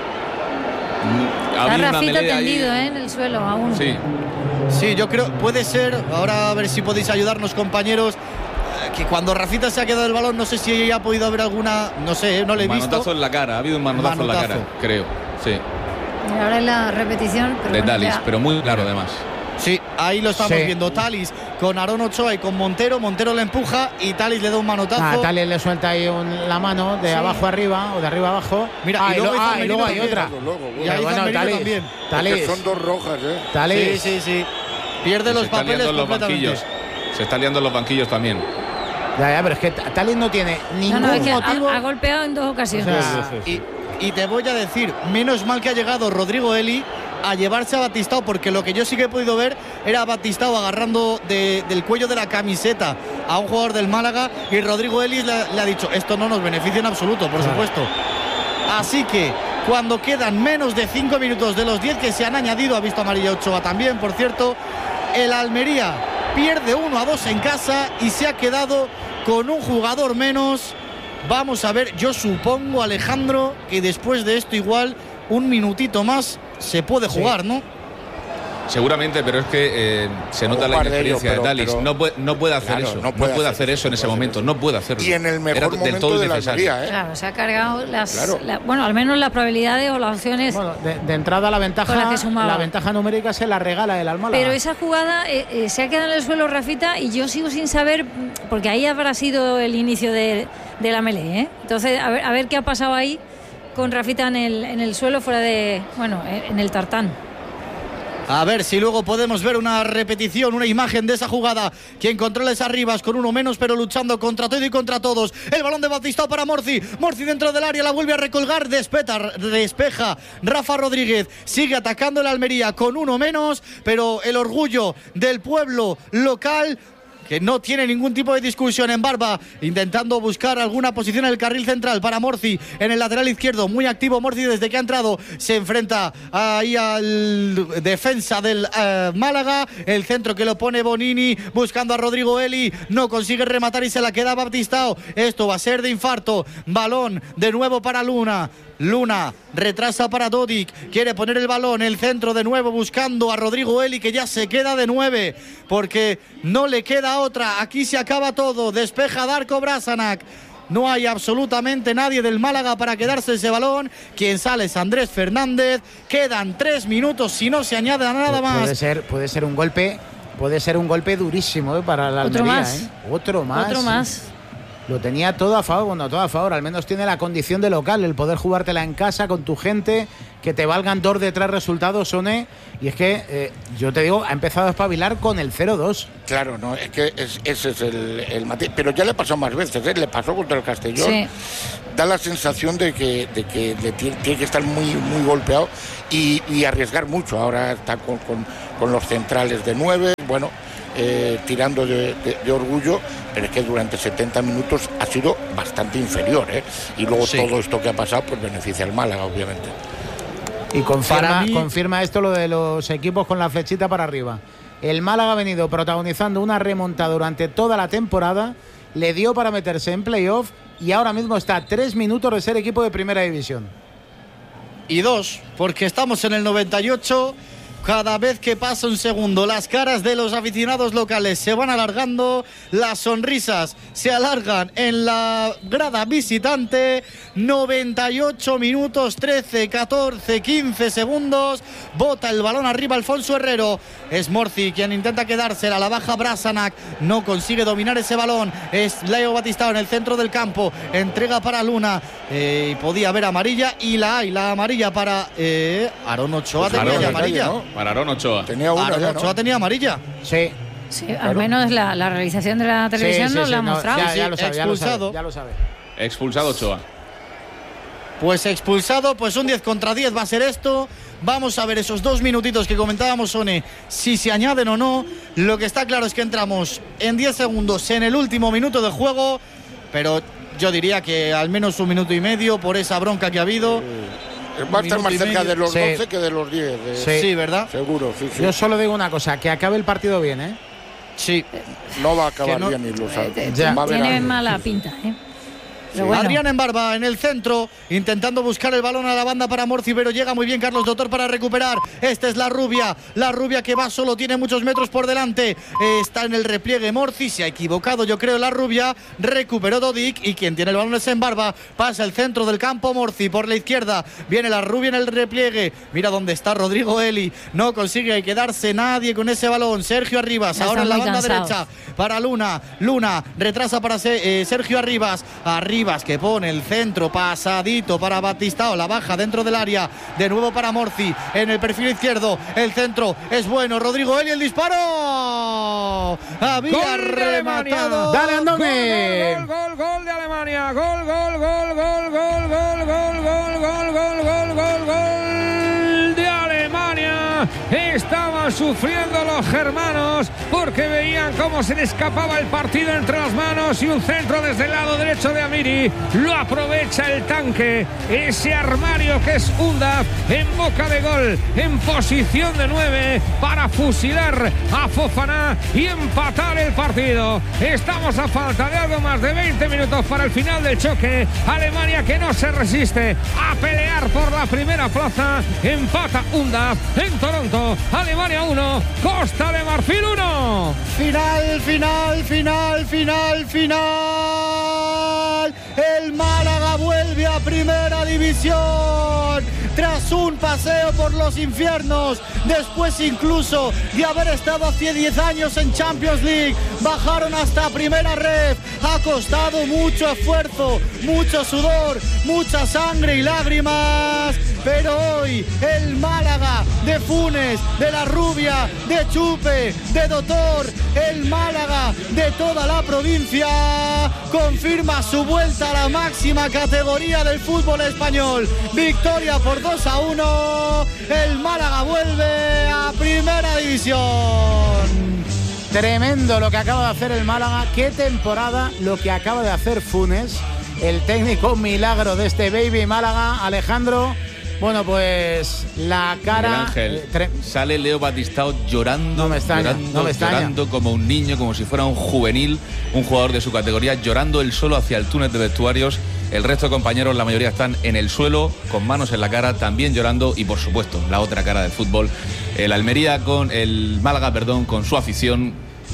Está Rafita tendido en el suelo aún. Sí, yo creo, puede ser, ahora a ver si podéis ayudarnos, compañeros, que cuando Rafita se ha quedado el balón, no sé si ha podido haber alguna, no sé, no le he visto. Manotazo en la cara, ha habido un manotazo en la cara, creo, sí. Y ahora en la repetición. Pero de Talis, pero muy claro además. Sí, ahí lo estamos viendo. Talis con Aaron Ochoa y con Montero. Montero le empuja y Talis le da un manotazo. Talis le suelta ahí la mano de abajo arriba o de arriba abajo. Mira, y luego hay otra. Y ahí también. Talis. Son dos rojas, Talis. Sí. Pierde los papeles completamente. Se está liando en los banquillos también. Ya, pero es que Talis no tiene ningún motivo. Ha golpeado en 2 ocasiones. Y te voy a decir, menos mal que ha llegado Rodrigo Eli a llevarse a Batistao, porque lo que yo sí que he podido ver era a Batistao agarrando del cuello de la camiseta a un jugador del Málaga, y Rodrigo Eli le ha dicho, esto no nos beneficia en absoluto, por supuesto. Así que cuando quedan menos de 5 minutos de los 10 que se han añadido, ha visto amarilla Ochoa también, por cierto, el Almería pierde 1-2 en casa y se ha quedado con un jugador menos. Vamos a ver, yo supongo, Alejandro, que después de esto igual un minutito más se puede jugar, ¿no? Seguramente, pero es que se nota la inexperiencia de Talis. No puede hacer eso. No puede hacer eso en ese momento. No puede hacerlo. Y en el mejor momento de la Almería, Claro, se ha cargado bueno, al menos las probabilidades o las opciones. Bueno, de entrada la ventaja numérica se la regala el Málaga. Pero esa jugada se ha quedado en el suelo Rafita, y yo sigo sin saber, porque ahí habrá sido el inicio de la melee, Entonces, a ver qué ha pasado ahí con Rafita en el suelo, fuera de, en el tartán. A ver si luego podemos ver una repetición, una imagen de esa jugada. Quien controla es Arribas con uno menos, pero luchando contra todo y contra todos. El balón de Batistao para Morci. Morci dentro del área, la vuelve a recolgar. Despeja Rafa Rodríguez. Sigue atacando el Almería con uno menos, pero el orgullo del pueblo local, que no tiene ningún tipo de discusión, en Barba, intentando buscar alguna posición en el carril central para Morci en el lateral izquierdo, muy activo Morci desde que ha entrado, se enfrenta ahí al defensa del Málaga, el centro que lo pone Bonini, buscando a Rodrigo Eli, no consigue rematar y se la queda Batistao. Esto va a ser de infarto. Balón de nuevo para Luna retrasa para Dodik, quiere poner el balón, el centro de nuevo buscando a Rodrigo Eli, que ya se queda de 9 porque no le queda otra. Aquí se acaba todo. Despeja Darko Brasanac no hay absolutamente nadie del Málaga para quedarse ese balón. Quien sale es Andrés Fernández. Quedan 3 minutos si no se añade nada más. Puede ser un golpe durísimo para la Almería. Otro más. Lo tenía todo a favor, al menos tiene la condición de local, el poder jugártela en casa con tu gente, que te valgan 2 de 3 resultados, Sone, y es que, yo te digo, ha empezado a espabilar con el 0-2. Claro, no, es que ese es el matiz, pero ya le pasó más veces, le pasó contra el Castellón, sí. Da la sensación de que le tiene que estar muy golpeado y arriesgar mucho, ahora está con los centrales de 9, bueno, tirando de orgullo, pero es que durante 70 minutos ha sido bastante inferior, y luego todo esto que ha pasado pues beneficia al Málaga, obviamente. Y confirma esto lo de los equipos con la flechita para arriba. El Málaga ha venido protagonizando una remontada durante toda la temporada, le dio para meterse en playoff y ahora mismo está a 3 minutos de ser equipo de primera división. Y 2, porque estamos en el 98. Cada vez que pasa un segundo, las caras de los aficionados locales se van alargando, las sonrisas se alargan en la grada visitante. 98 minutos, 13, 14, 15 segundos. Bota el balón arriba Alfonso Herrero. Es Morci quien intenta quedársela. La baja Brasanac. No consigue dominar ese balón. Es Leo Batistao en el centro del campo. Entrega para Luna. Podía haber amarilla y la hay. La amarilla para Aarón Ochoa. Pues tenía amarilla, ¿no? Para Aarón Ochoa. Aarón Ochoa tenía amarilla. Sí. Sí, claro. Al menos la realización de la televisión nos la ha mostrado. Ya lo sabe, expulsado. Ya lo sabe. Expulsado Ochoa. Pues expulsado, pues un 10 contra 10 va a ser esto. Vamos a ver esos 2 minutitos que comentábamos, Sone, si se añaden o no. Lo que está claro es que entramos en 10 segundos en el último minuto de juego, pero yo diría que al menos 1 minuto y medio por esa bronca que ha habido. Va a estar más cerca de los 12 que de los 10. Sí, ¿verdad? Seguro, sí. Yo solo digo una cosa, que acabe el partido bien, ¿eh? Sí. No va a acabar bien, y lo sabe. Tiene mala pinta, ¿eh? Bueno. Adrián Embarba en el centro, intentando buscar el balón a la banda para Morci, pero llega muy bien Carlos Doctor para recuperar. Esta es la rubia que va solo, tiene muchos metros por delante. Está en el repliegue Morci, se ha equivocado yo creo la rubia. Recuperó Dodik y quien tiene el balón es Embarba. Pasa el centro del campo Morci por la izquierda. Viene la rubia en el repliegue. Mira dónde está Rodrigo Eli. No consigue quedarse nadie con ese balón. Sergio Arribas, ahora en la banda derecha para Luna. Luna retrasa para Sergio Arribas. Arribas que pone el centro pasadito para Batistao, la baja dentro del área, de nuevo para Morci en el perfil izquierdo, el centro es bueno, Rodrigo Eli, el disparo, había rematado. Dale, Andone. Gol de Alemania, gol de Alemania. Estaban sufriendo los germanos porque veían cómo se le escapaba el partido entre las manos y un centro desde el lado derecho de Amiri. Lo aprovecha el tanque, ese armario que es Undaf, en boca de gol, en posición de 9 para fusilar a Fofana y empatar el partido. Estamos a falta de algo más de 20 minutos para el final del choque. Alemania que no se resiste a pelear por la primera plaza. Empata Undaf en Toronto. Alemania 1, Costa de Marfil 1. Final. El Málaga vuelve a primera división tras un paseo por los infiernos, después incluso de haber estado hace 10 años en Champions League. Bajaron hasta primera ref. Ha costado mucho esfuerzo, mucho sudor, mucha sangre y lágrimas, pero hoy el Málaga de Funes, de la Rubia, de Chupe, de Doctor, el Málaga de toda la provincia confirma su vuelta a la máxima categoría del fútbol español. Victoria por 2-1. El Málaga vuelve a primera división. Tremendo lo que acaba de hacer el Málaga. Qué temporada lo que acaba de hacer Funes, el técnico milagro de este Baby Málaga. Alejandro, bueno, pues la cara... Ángel, sale Leo Batistao llorando, no me extraña. Llorando como un niño, como si fuera un juvenil, un jugador de su categoría, llorando él solo hacia el túnel de vestuarios. El resto de compañeros, la mayoría están en el suelo, con manos en la cara, también llorando. Y por supuesto, la otra cara del fútbol, el Málaga, con su afición,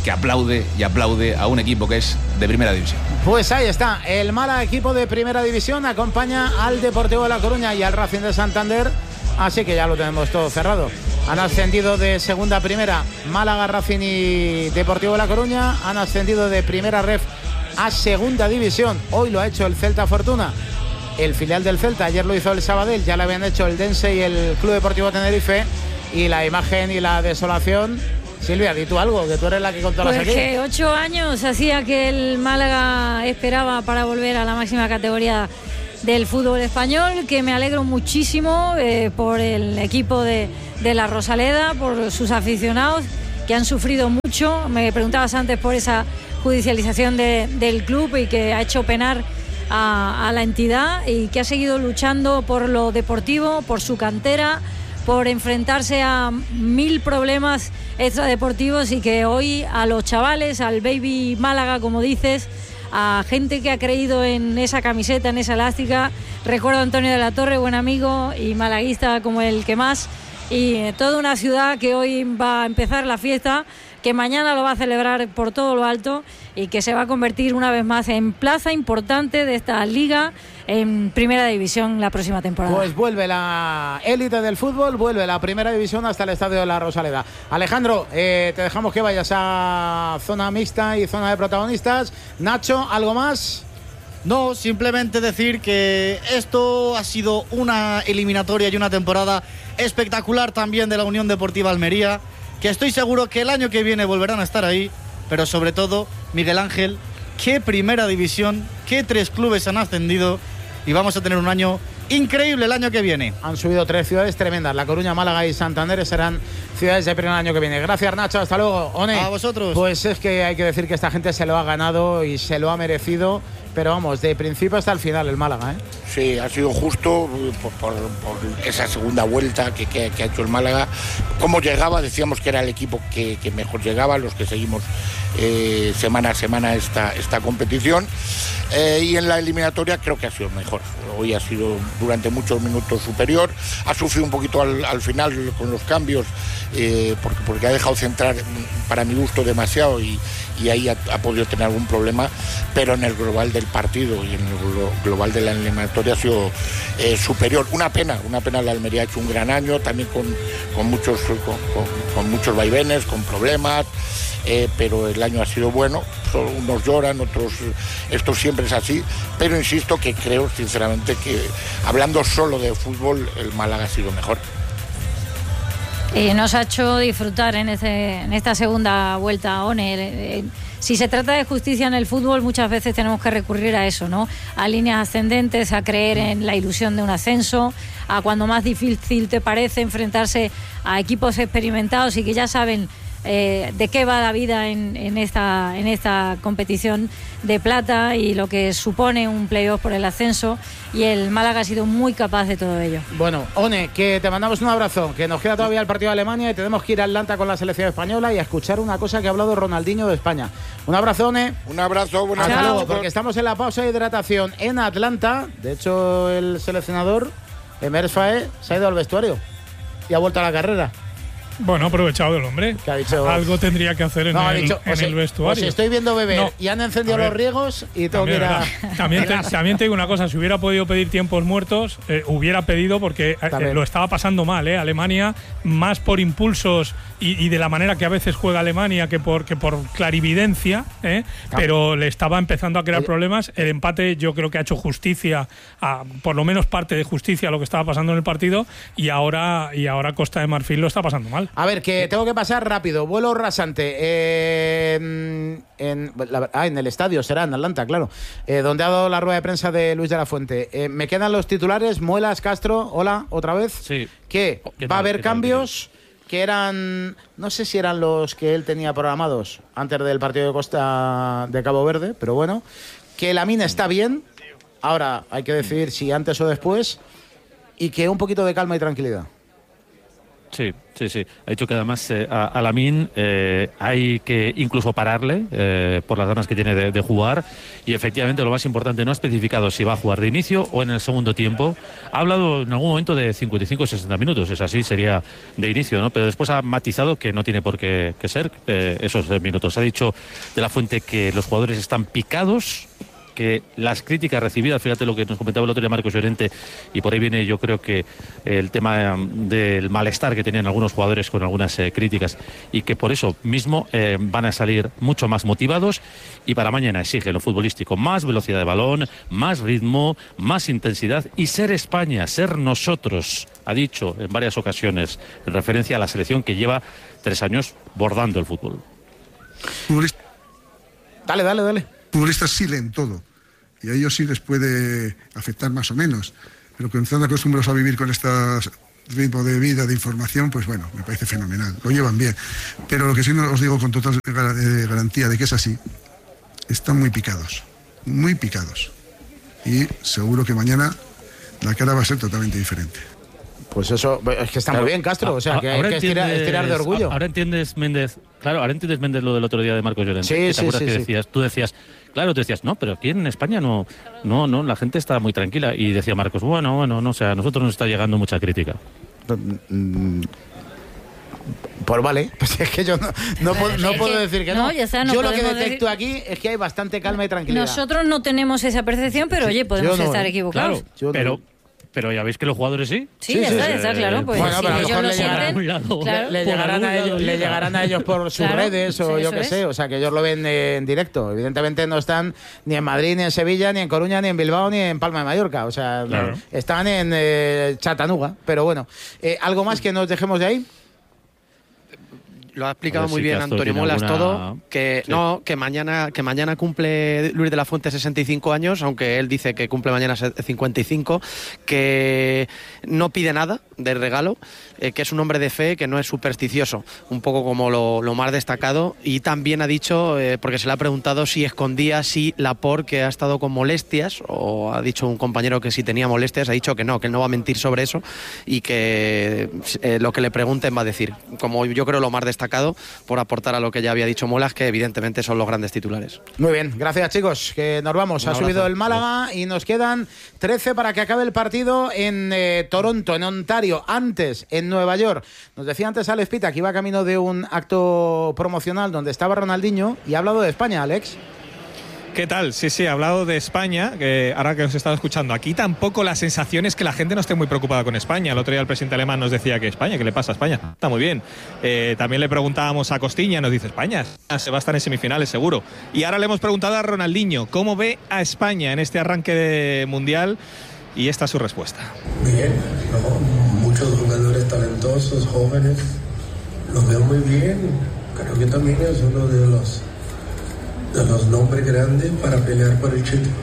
que aplaude y aplaude a un equipo que es de primera división. Pues ahí está, el Málaga, equipo de primera división, acompaña al Deportivo de La Coruña y al Racing de Santander, así que ya lo tenemos todo cerrado. Han ascendido de segunda a primera Málaga, Racing y Deportivo de La Coruña, han ascendido de primera ref a segunda división, hoy lo ha hecho el Celta Fortuna, el filial del Celta, ayer lo hizo el Sabadell, ya lo habían hecho el Dense y el Club Deportivo Tenerife, y la imagen y la desolación. Silvia, di tú algo, que tú eres la que contó las aquí. Que 8 años hacía que el Málaga esperaba para volver a la máxima categoría del fútbol español, que me alegro muchísimo por el equipo de la Rosaleda, por sus aficionados que han sufrido mucho. Me preguntabas antes por esa judicialización del club y que ha hecho penar a la entidad y que ha seguido luchando por lo deportivo, por su cantera, por enfrentarse a 1000 problemas extradeportivos, y que hoy a los chavales, al Baby Málaga, como dices, a gente que ha creído en esa camiseta, en esa elástica. Recuerdo a Antonio de la Torre, buen amigo y malaguista como el que más, y toda una ciudad que hoy va a empezar la fiesta, que mañana lo va a celebrar por todo lo alto y que se va a convertir una vez más en plaza importante de esta liga en primera división la próxima temporada. Pues vuelve la élite del fútbol, vuelve la primera división hasta el estadio de la Rosaleda. Alejandro, te dejamos que vayas a zona mixta y zona de protagonistas. Nacho, ¿algo más? No, simplemente decir que esto ha sido una eliminatoria y una temporada espectacular también de la Unión Deportiva Almería, que estoy seguro que el año que viene volverán a estar ahí, pero sobre todo, Miguel Ángel, qué primera división, qué 3 clubes han ascendido, y vamos a tener un año increíble el año que viene. Han subido 3 ciudades tremendas, La Coruña, Málaga y Santander serán ciudades de primer año que viene. Gracias, Nacho, hasta luego. One. A vosotros. Pues es que hay que decir que esta gente se lo ha ganado y se lo ha merecido, pero vamos, de principio hasta el final el Málaga, ¿eh? Sí, ha sido justo por esa segunda vuelta que ha hecho el Málaga. Cómo llegaba, decíamos que era el equipo que mejor llegaba, los que seguimos semana a semana esta competición. Y en la eliminatoria creo que ha sido mejor. Hoy ha sido durante muchos minutos superior. Ha sufrido un poquito al final con los cambios, porque ha dejado centrar, para mi gusto, demasiado, y ahí ha podido tener algún problema, pero en el global del partido y en el global de la eliminatoria ha sido superior. Una pena, la Almería ha hecho un gran año, también con muchos vaivenes, con problemas, pero el año ha sido bueno. Unos lloran, otros, esto siempre es así, pero insisto que creo sinceramente que, hablando solo de fútbol, el Málaga ha sido mejor. Nos ha hecho disfrutar en esta segunda vuelta, One. Si se trata de justicia en el fútbol, muchas veces tenemos que recurrir a eso, ¿no? A líneas ascendentes, a creer en la ilusión de un ascenso, a cuando más difícil te parece enfrentarse a equipos experimentados y que ya saben de qué va la vida en esta competición de plata y lo que supone un playoff por el ascenso, y el Málaga ha sido muy capaz de todo ello. Bueno, One, que te mandamos un abrazo, que nos queda todavía el partido de Alemania y tenemos que ir a Atlanta con la selección española y a escuchar una cosa que ha hablado Ronaldinho de España. Un abrazo, One. Un abrazo, buenas Hasta tardes. luego, porque estamos en la pausa de hidratación en Atlanta. De hecho, el seleccionador Emer Faé se ha ido al vestuario y ha vuelto a la carrera. Bueno, aprovechado el hombre. Que ha dicho, algo tendría que hacer en el vestuario. Os estoy viendo beber y han encendido los riegos y tengo que ir a... También te digo una cosa, si hubiera podido pedir tiempos muertos, hubiera pedido, porque lo estaba pasando mal, Alemania, más por impulsos y de la manera que a veces juega Alemania que por clarividencia, pero le estaba empezando a crear problemas. El empate yo creo que ha hecho justicia, por lo menos parte de justicia a lo que estaba pasando en el partido, y ahora Costa de Marfil lo está pasando mal. A ver, que tengo que pasar rápido. Vuelo rasante. En el estadio, será en Atlanta, claro. Donde ha dado la rueda de prensa de Luis de la Fuente. Me quedan los titulares. Muelas, Castro, hola, otra vez. Sí. Que va a haber cambios que eran, no sé si eran los que él tenía programados antes del partido de Costa de Cabo Verde, pero bueno. Que Lamine está bien. Ahora hay que decidir si antes o después. Y que un poquito de calma y tranquilidad. Sí. Ha dicho que además a Lamine hay que incluso pararle por las ganas que tiene de jugar, y efectivamente lo más importante, no ha especificado si va a jugar de inicio o en el segundo tiempo. Ha hablado en algún momento de 55 o 60 minutos, es así, sería de inicio, ¿no? Pero después ha matizado que no tiene por qué ser esos minutos. Ha dicho de la Fuente que los jugadores están picados, que las críticas recibidas, fíjate lo que nos comentaba el otro día Marcos Llorente, y por ahí viene yo creo que el tema del malestar que tenían algunos jugadores con algunas críticas, y que por eso mismo van a salir mucho más motivados, y para mañana exige lo futbolístico más velocidad de balón, más ritmo, más intensidad y ser España, ser nosotros, ha dicho en varias ocasiones en referencia a la selección que lleva 3 años bordando el fútbol. Dale. Futbolistas sí leen todo, y a ellos sí les puede afectar más o menos, pero cuando están acostumbrados a vivir con este ritmo de vida, de información, pues bueno, me parece fenomenal, lo llevan bien. Pero lo que sí os digo con total garantía de que es así, están muy picados, y seguro que mañana la cara va a ser totalmente diferente. Pues eso, es que está muy bien, Castro, o sea, que hay que estirar de orgullo. Ahora entiendes, Méndez, lo del otro día de Marcos Llorente. ¿Te acuerdas que decías? Tú decías, no, pero aquí en España no, la gente está muy tranquila. Y decía Marcos, bueno, no, o sea, a nosotros nos está llegando mucha crítica. Pues vale, pues es que yo no puedo decir que no. Yo lo que detecto aquí es que hay bastante calma y tranquilidad. Nosotros no tenemos esa percepción, pero oye, podemos estar equivocados. Claro, pero ya veis que los jugadores sí. Sí, está claro. Pues bueno, pero ellos lo sienten, le llegarán a ellos por sus redes o yo qué sé. O sea, que ellos lo ven en directo. Evidentemente no están ni en Madrid, ni en Sevilla, ni en Coruña, ni en Bilbao, ni en Palma de Mallorca. O sea, están en Chattanooga. Pero bueno, ¿algo más que nos dejemos de ahí? Lo ha explicado muy bien Antonio Molas todo, que mañana cumple Luis de la Fuente 65 años, aunque él dice que cumple mañana 55, que no pide nada de regalo, que es un hombre de fe, que no es supersticioso, un poco como lo más destacado. Y también ha dicho, porque se le ha preguntado si escondía Laporte, que ha estado con molestias, o ha dicho un compañero que si tenía molestias, ha dicho que no va a mentir sobre eso, y que lo que le pregunten va a decir, como yo creo lo más destacado, por aportar a lo que ya había dicho Molas, que evidentemente son los grandes titulares. Muy bien, gracias chicos, que nos vamos. Ha subido el Málaga y nos quedan 13 para que acabe el partido en Toronto, en Ontario, antes en Nueva York. Nos decía antes Alex Pita que iba camino de un acto promocional donde estaba Ronaldinho y ha hablado de España, Alex. ¿Qué tal? Sí, ha hablado de España, que ahora que os he estado escuchando. Aquí tampoco la sensación es que la gente no esté muy preocupada con España. El otro día el presidente alemán nos decía que España, ¿qué le pasa a España? Está muy bien. También le preguntábamos a Costiña, nos dice España se va a estar en semifinales seguro. Y ahora le hemos preguntado a Ronaldinho, ¿cómo ve a España en este arranque de Mundial? Y esta es su respuesta. Bien, muchos jugadores talentosos, jóvenes, los veo muy bien. Creo que también es uno de los nombres grandes para pelear por el título.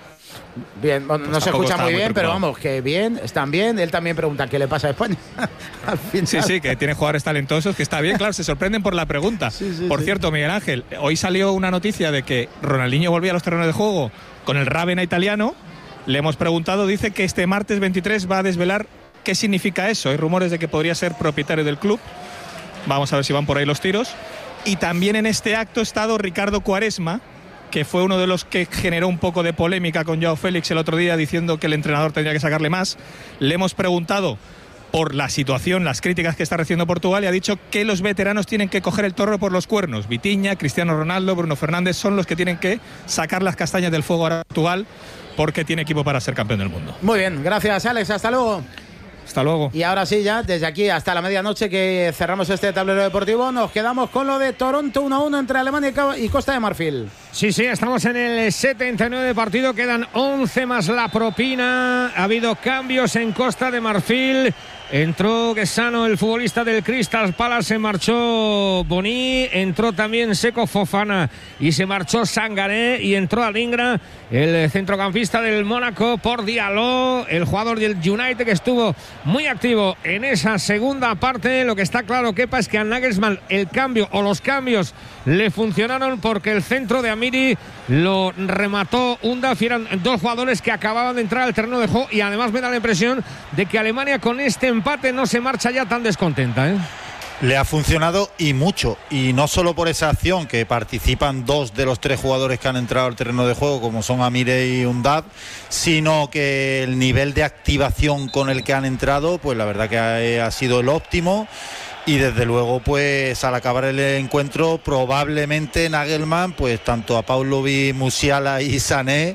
Bien, bueno, no se escucha muy bien, pero vamos, que bien, están bien. Él también pregunta qué le pasa a España. Al final. Sí, que tiene jugadores talentosos, que está bien, claro, se sorprenden por la pregunta. Por cierto, Miguel Ángel, hoy salió una noticia de que Ronaldinho volvía a los terrenos de juego con el Ravenna italiano. Le hemos preguntado, dice que este martes 23 va a desvelar qué significa eso. Hay rumores de que podría ser propietario del club. Vamos a ver si van por ahí los tiros. Y también en este acto ha estado Ricardo Quaresma, que fue uno de los que generó un poco de polémica con Joao Félix el otro día, diciendo que el entrenador tendría que sacarle más. Le hemos preguntado por la situación, las críticas que está recibiendo Portugal, y ha dicho que los veteranos tienen que coger el toro por los cuernos. Vitinha, Cristiano Ronaldo, Bruno Fernández son los que tienen que sacar las castañas del fuego a Portugal, porque tiene equipo para ser campeón del mundo. Muy bien, gracias Alex, hasta luego. Hasta luego. Y ahora sí, ya desde aquí hasta la medianoche que cerramos este tablero deportivo, nos quedamos con lo de Toronto 1-1 entre Alemania y Costa de Marfil. Sí, estamos en el 79 de partido, quedan 11 más la propina. Ha habido cambios en Costa de Marfil. Entró Guesano, el futbolista del Crystal Palace, se marchó Boni, entró también Seko Fofana y se marchó Sangaré, y entró Adingra, el centrocampista del Mónaco, por Diallo, el jugador del United, que estuvo muy activo en esa segunda parte. Lo que está claro, Kepa, es que a Nagelsmann el cambio o los cambios le funcionaron, porque el centro de Amiri lo remató Undaf. Eran dos jugadores que acababan de entrar al terreno de juego, y además me da la impresión de que Alemania, con este empate no se marcha ya tan descontenta, ¿eh? Le ha funcionado y mucho, y no solo por esa acción, que participan 2 de los 3 jugadores que han entrado al terreno de juego, como son Amire y Undab, sino que el nivel de activación con el que han entrado, pues la verdad que ha sido el óptimo. Y desde luego, pues al acabar el encuentro, probablemente Nagelsmann, pues tanto a Paunovic, Musiala y Sané,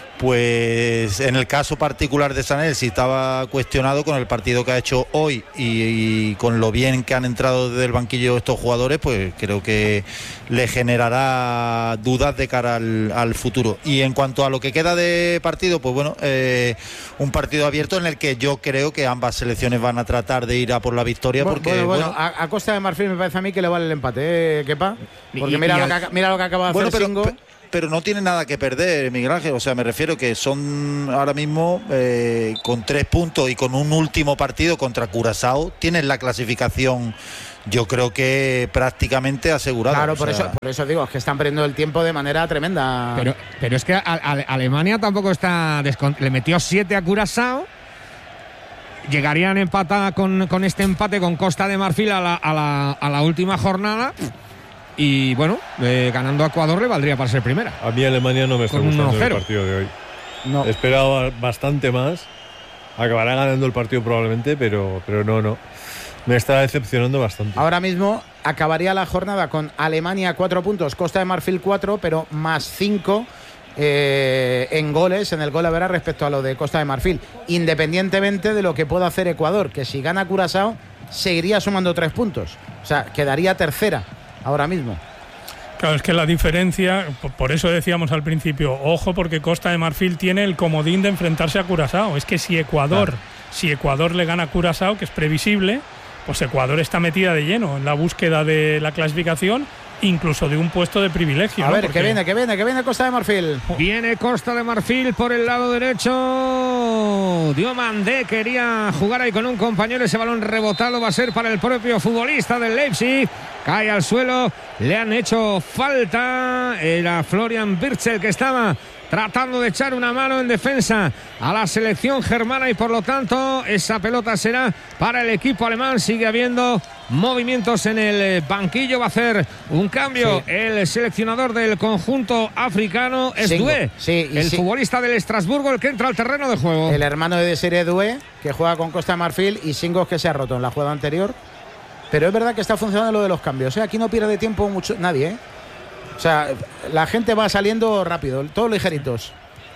pues en el caso particular de Sané, si estaba cuestionado con el partido que ha hecho hoy y con lo bien que han entrado desde el banquillo estos jugadores, pues creo que le generará dudas de cara al futuro. Y en cuanto a lo que queda de partido, pues bueno, un partido abierto en el que yo creo que ambas selecciones van a tratar de ir a por la victoria. Porque a Costa de Marfil me parece a mí que le vale el empate, Kepa, porque mira lo que acaba de hacer Singo. Pero no tiene nada que perder, Miguel Ángel. O sea, me refiero que son ahora mismo con 3 puntos y con un último partido contra Curazao, tienen la clasificación, yo creo que prácticamente asegurada. Claro, por eso digo, es que están perdiendo el tiempo de manera tremenda. Pero es que Alemania tampoco está le metió 7 a Curazao. Llegarían empatada con este empate con Costa de Marfil a la última jornada. Y bueno, ganando a Ecuador le valdría para ser primera. A mí Alemania no me está gustando el partido de hoy. No. Esperaba bastante más. Acabará ganando el partido probablemente, pero no. Me está decepcionando bastante. Ahora mismo acabaría la jornada con Alemania 4 puntos, Costa de Marfil 4, pero más 5 en goles, en el gol a ver respecto a lo de Costa de Marfil. Independientemente de lo que pueda hacer Ecuador, que si gana Curazao seguiría sumando 3 puntos. O sea, quedaría tercera ahora mismo. Claro, es que la diferencia, por eso decíamos al principio, ojo, porque Costa de Marfil tiene el comodín de enfrentarse a Curazao. Es que si Ecuador le gana a Curazao, que es previsible, pues Ecuador está metida de lleno en la búsqueda de la clasificación, incluso de un puesto de privilegio. A ver, porque... que viene Costa de Marfil. Viene Costa de Marfil por el lado derecho. Diomandé quería jugar ahí con un compañero. Ese balón rebotado va a ser para el propio futbolista del Leipzig. Cae al suelo. Le han hecho falta. Era Florian Wirtz el que estaba tratando de echar una mano en defensa a la selección germana y por lo tanto esa pelota será para el equipo alemán. Sigue habiendo movimientos en el banquillo, va a hacer un cambio el seleccionador del conjunto africano, es Doué, futbolista del Estrasburgo, el que entra al terreno de juego. El hermano de Desiré Doué, que juega con Costa de Marfil, y Singos, que se ha roto en la jugada anterior. Pero es verdad que está funcionando lo de los cambios, aquí no pierde tiempo mucho nadie, O sea, la gente va saliendo rápido, todos ligeritos.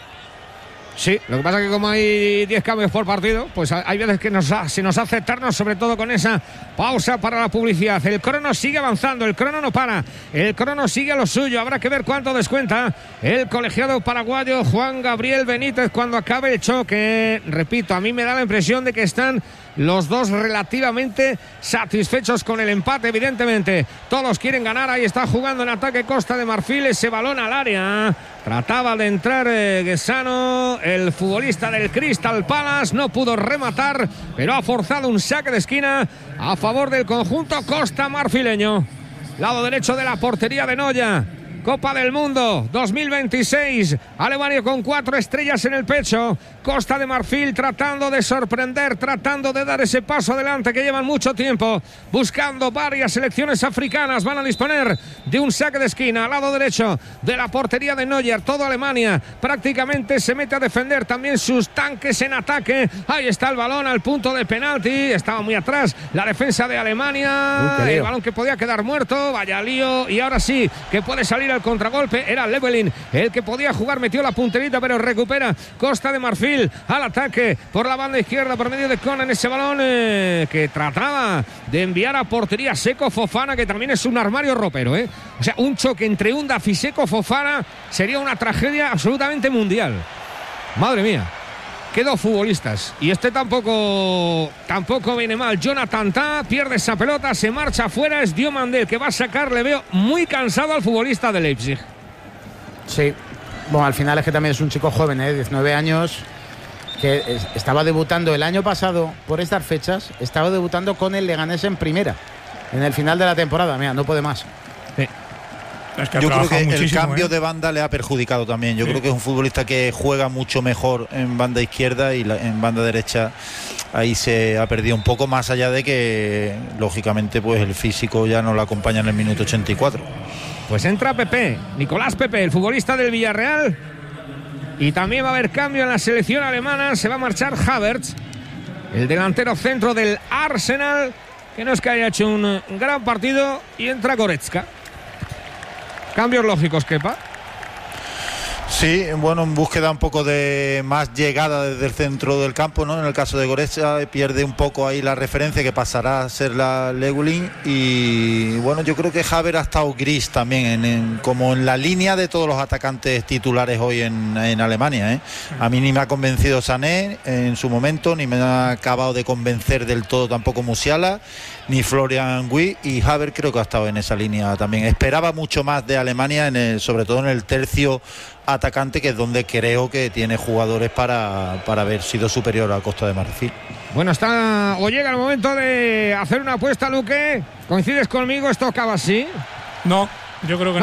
Sí, lo que pasa es que como hay 10 cambios por partido, pues hay veces que se nos hace eterno, sobre todo con esa pausa para la publicidad. El crono sigue avanzando, el crono no para, el crono sigue a lo suyo. Habrá que ver cuánto descuenta el colegiado paraguayo Juan Gabriel Benítez cuando acabe el choque. Repito, a mí me da la impresión de que están los dos relativamente satisfechos con el empate, evidentemente. Todos quieren ganar, ahí está jugando en ataque Costa de Marfil, ese balón al área. Trataba de entrar Guesano, el futbolista del Crystal Palace, no pudo rematar, pero ha forzado un saque de esquina a favor del conjunto costa marfileño. Lado derecho de la portería de Noya. Copa del Mundo 2026, Alemania con 4 estrellas en el pecho, Costa de Marfil tratando de sorprender, tratando de dar ese paso adelante que llevan mucho tiempo, buscando varias selecciones africanas. Van a disponer de un saque de esquina al lado derecho de la portería de Neuer. Todo Alemania prácticamente se mete a defender también sus tanques en ataque. Ahí está el balón al punto de penalti, estaba muy atrás la defensa de Alemania, el balón que podía quedar muerto, vaya lío, y ahora sí que puede salir al contragolpe. Era Levelin el que podía jugar, metió la punterita, pero recupera Costa de Marfil al ataque por la banda izquierda por medio de Conan, ese balón que trataba de enviar a portería Seko Fofana, que también es un armario ropero, o sea, un choque entre Undaf y Seko Fofana sería una tragedia absolutamente mundial. Madre mía, qué dos futbolistas, y este tampoco viene mal. Jonathan Tah pierde esa pelota, se marcha afuera, es Diomandé el que va a sacar. Le veo muy cansado al futbolista de Leipzig. Sí, bueno, al final es que también es un chico joven, 19 años, que estaba debutando el año pasado por estas fechas, estaba debutando con el Leganés en primera, en el final de la temporada. Mira, no puede más. Sí. Es que yo creo que el cambio de banda le ha perjudicado también. Yo creo que es un futbolista que juega mucho mejor en banda izquierda, y en banda derecha ahí se ha perdido un poco, más allá de que lógicamente pues el físico ya no lo acompaña en el minuto 84. Pues entra Pepe, Nicolás Pepe, el futbolista del Villarreal, y también va a haber cambio en la selección alemana. Se va a marchar Havertz, el delantero centro del Arsenal, que no es que haya hecho un gran partido, y entra Goretzka. Cambios lógicos, Kepa. Sí, bueno, en búsqueda un poco de más llegada desde el centro del campo, ¿no? En el caso de Goretzka pierde un poco ahí la referencia, que pasará a ser la Legulin, y bueno, yo creo que Havertz ha estado gris también, como en la línea de todos los atacantes titulares hoy en Alemania, ¿eh? A mí ni me ha convencido Sané en su momento, ni me ha acabado de convencer del todo tampoco Musiala, ni Florian Wirtz, y Havertz creo que ha estado en esa línea también. Esperaba mucho más de Alemania, sobre todo en el tercio atacante, que es donde creo que tiene jugadores para haber sido superior a Costa de Marfil. Bueno, está o llega el momento de hacer una apuesta, Luque. ¿Coincides conmigo? ¿Esto acaba así? No, yo creo que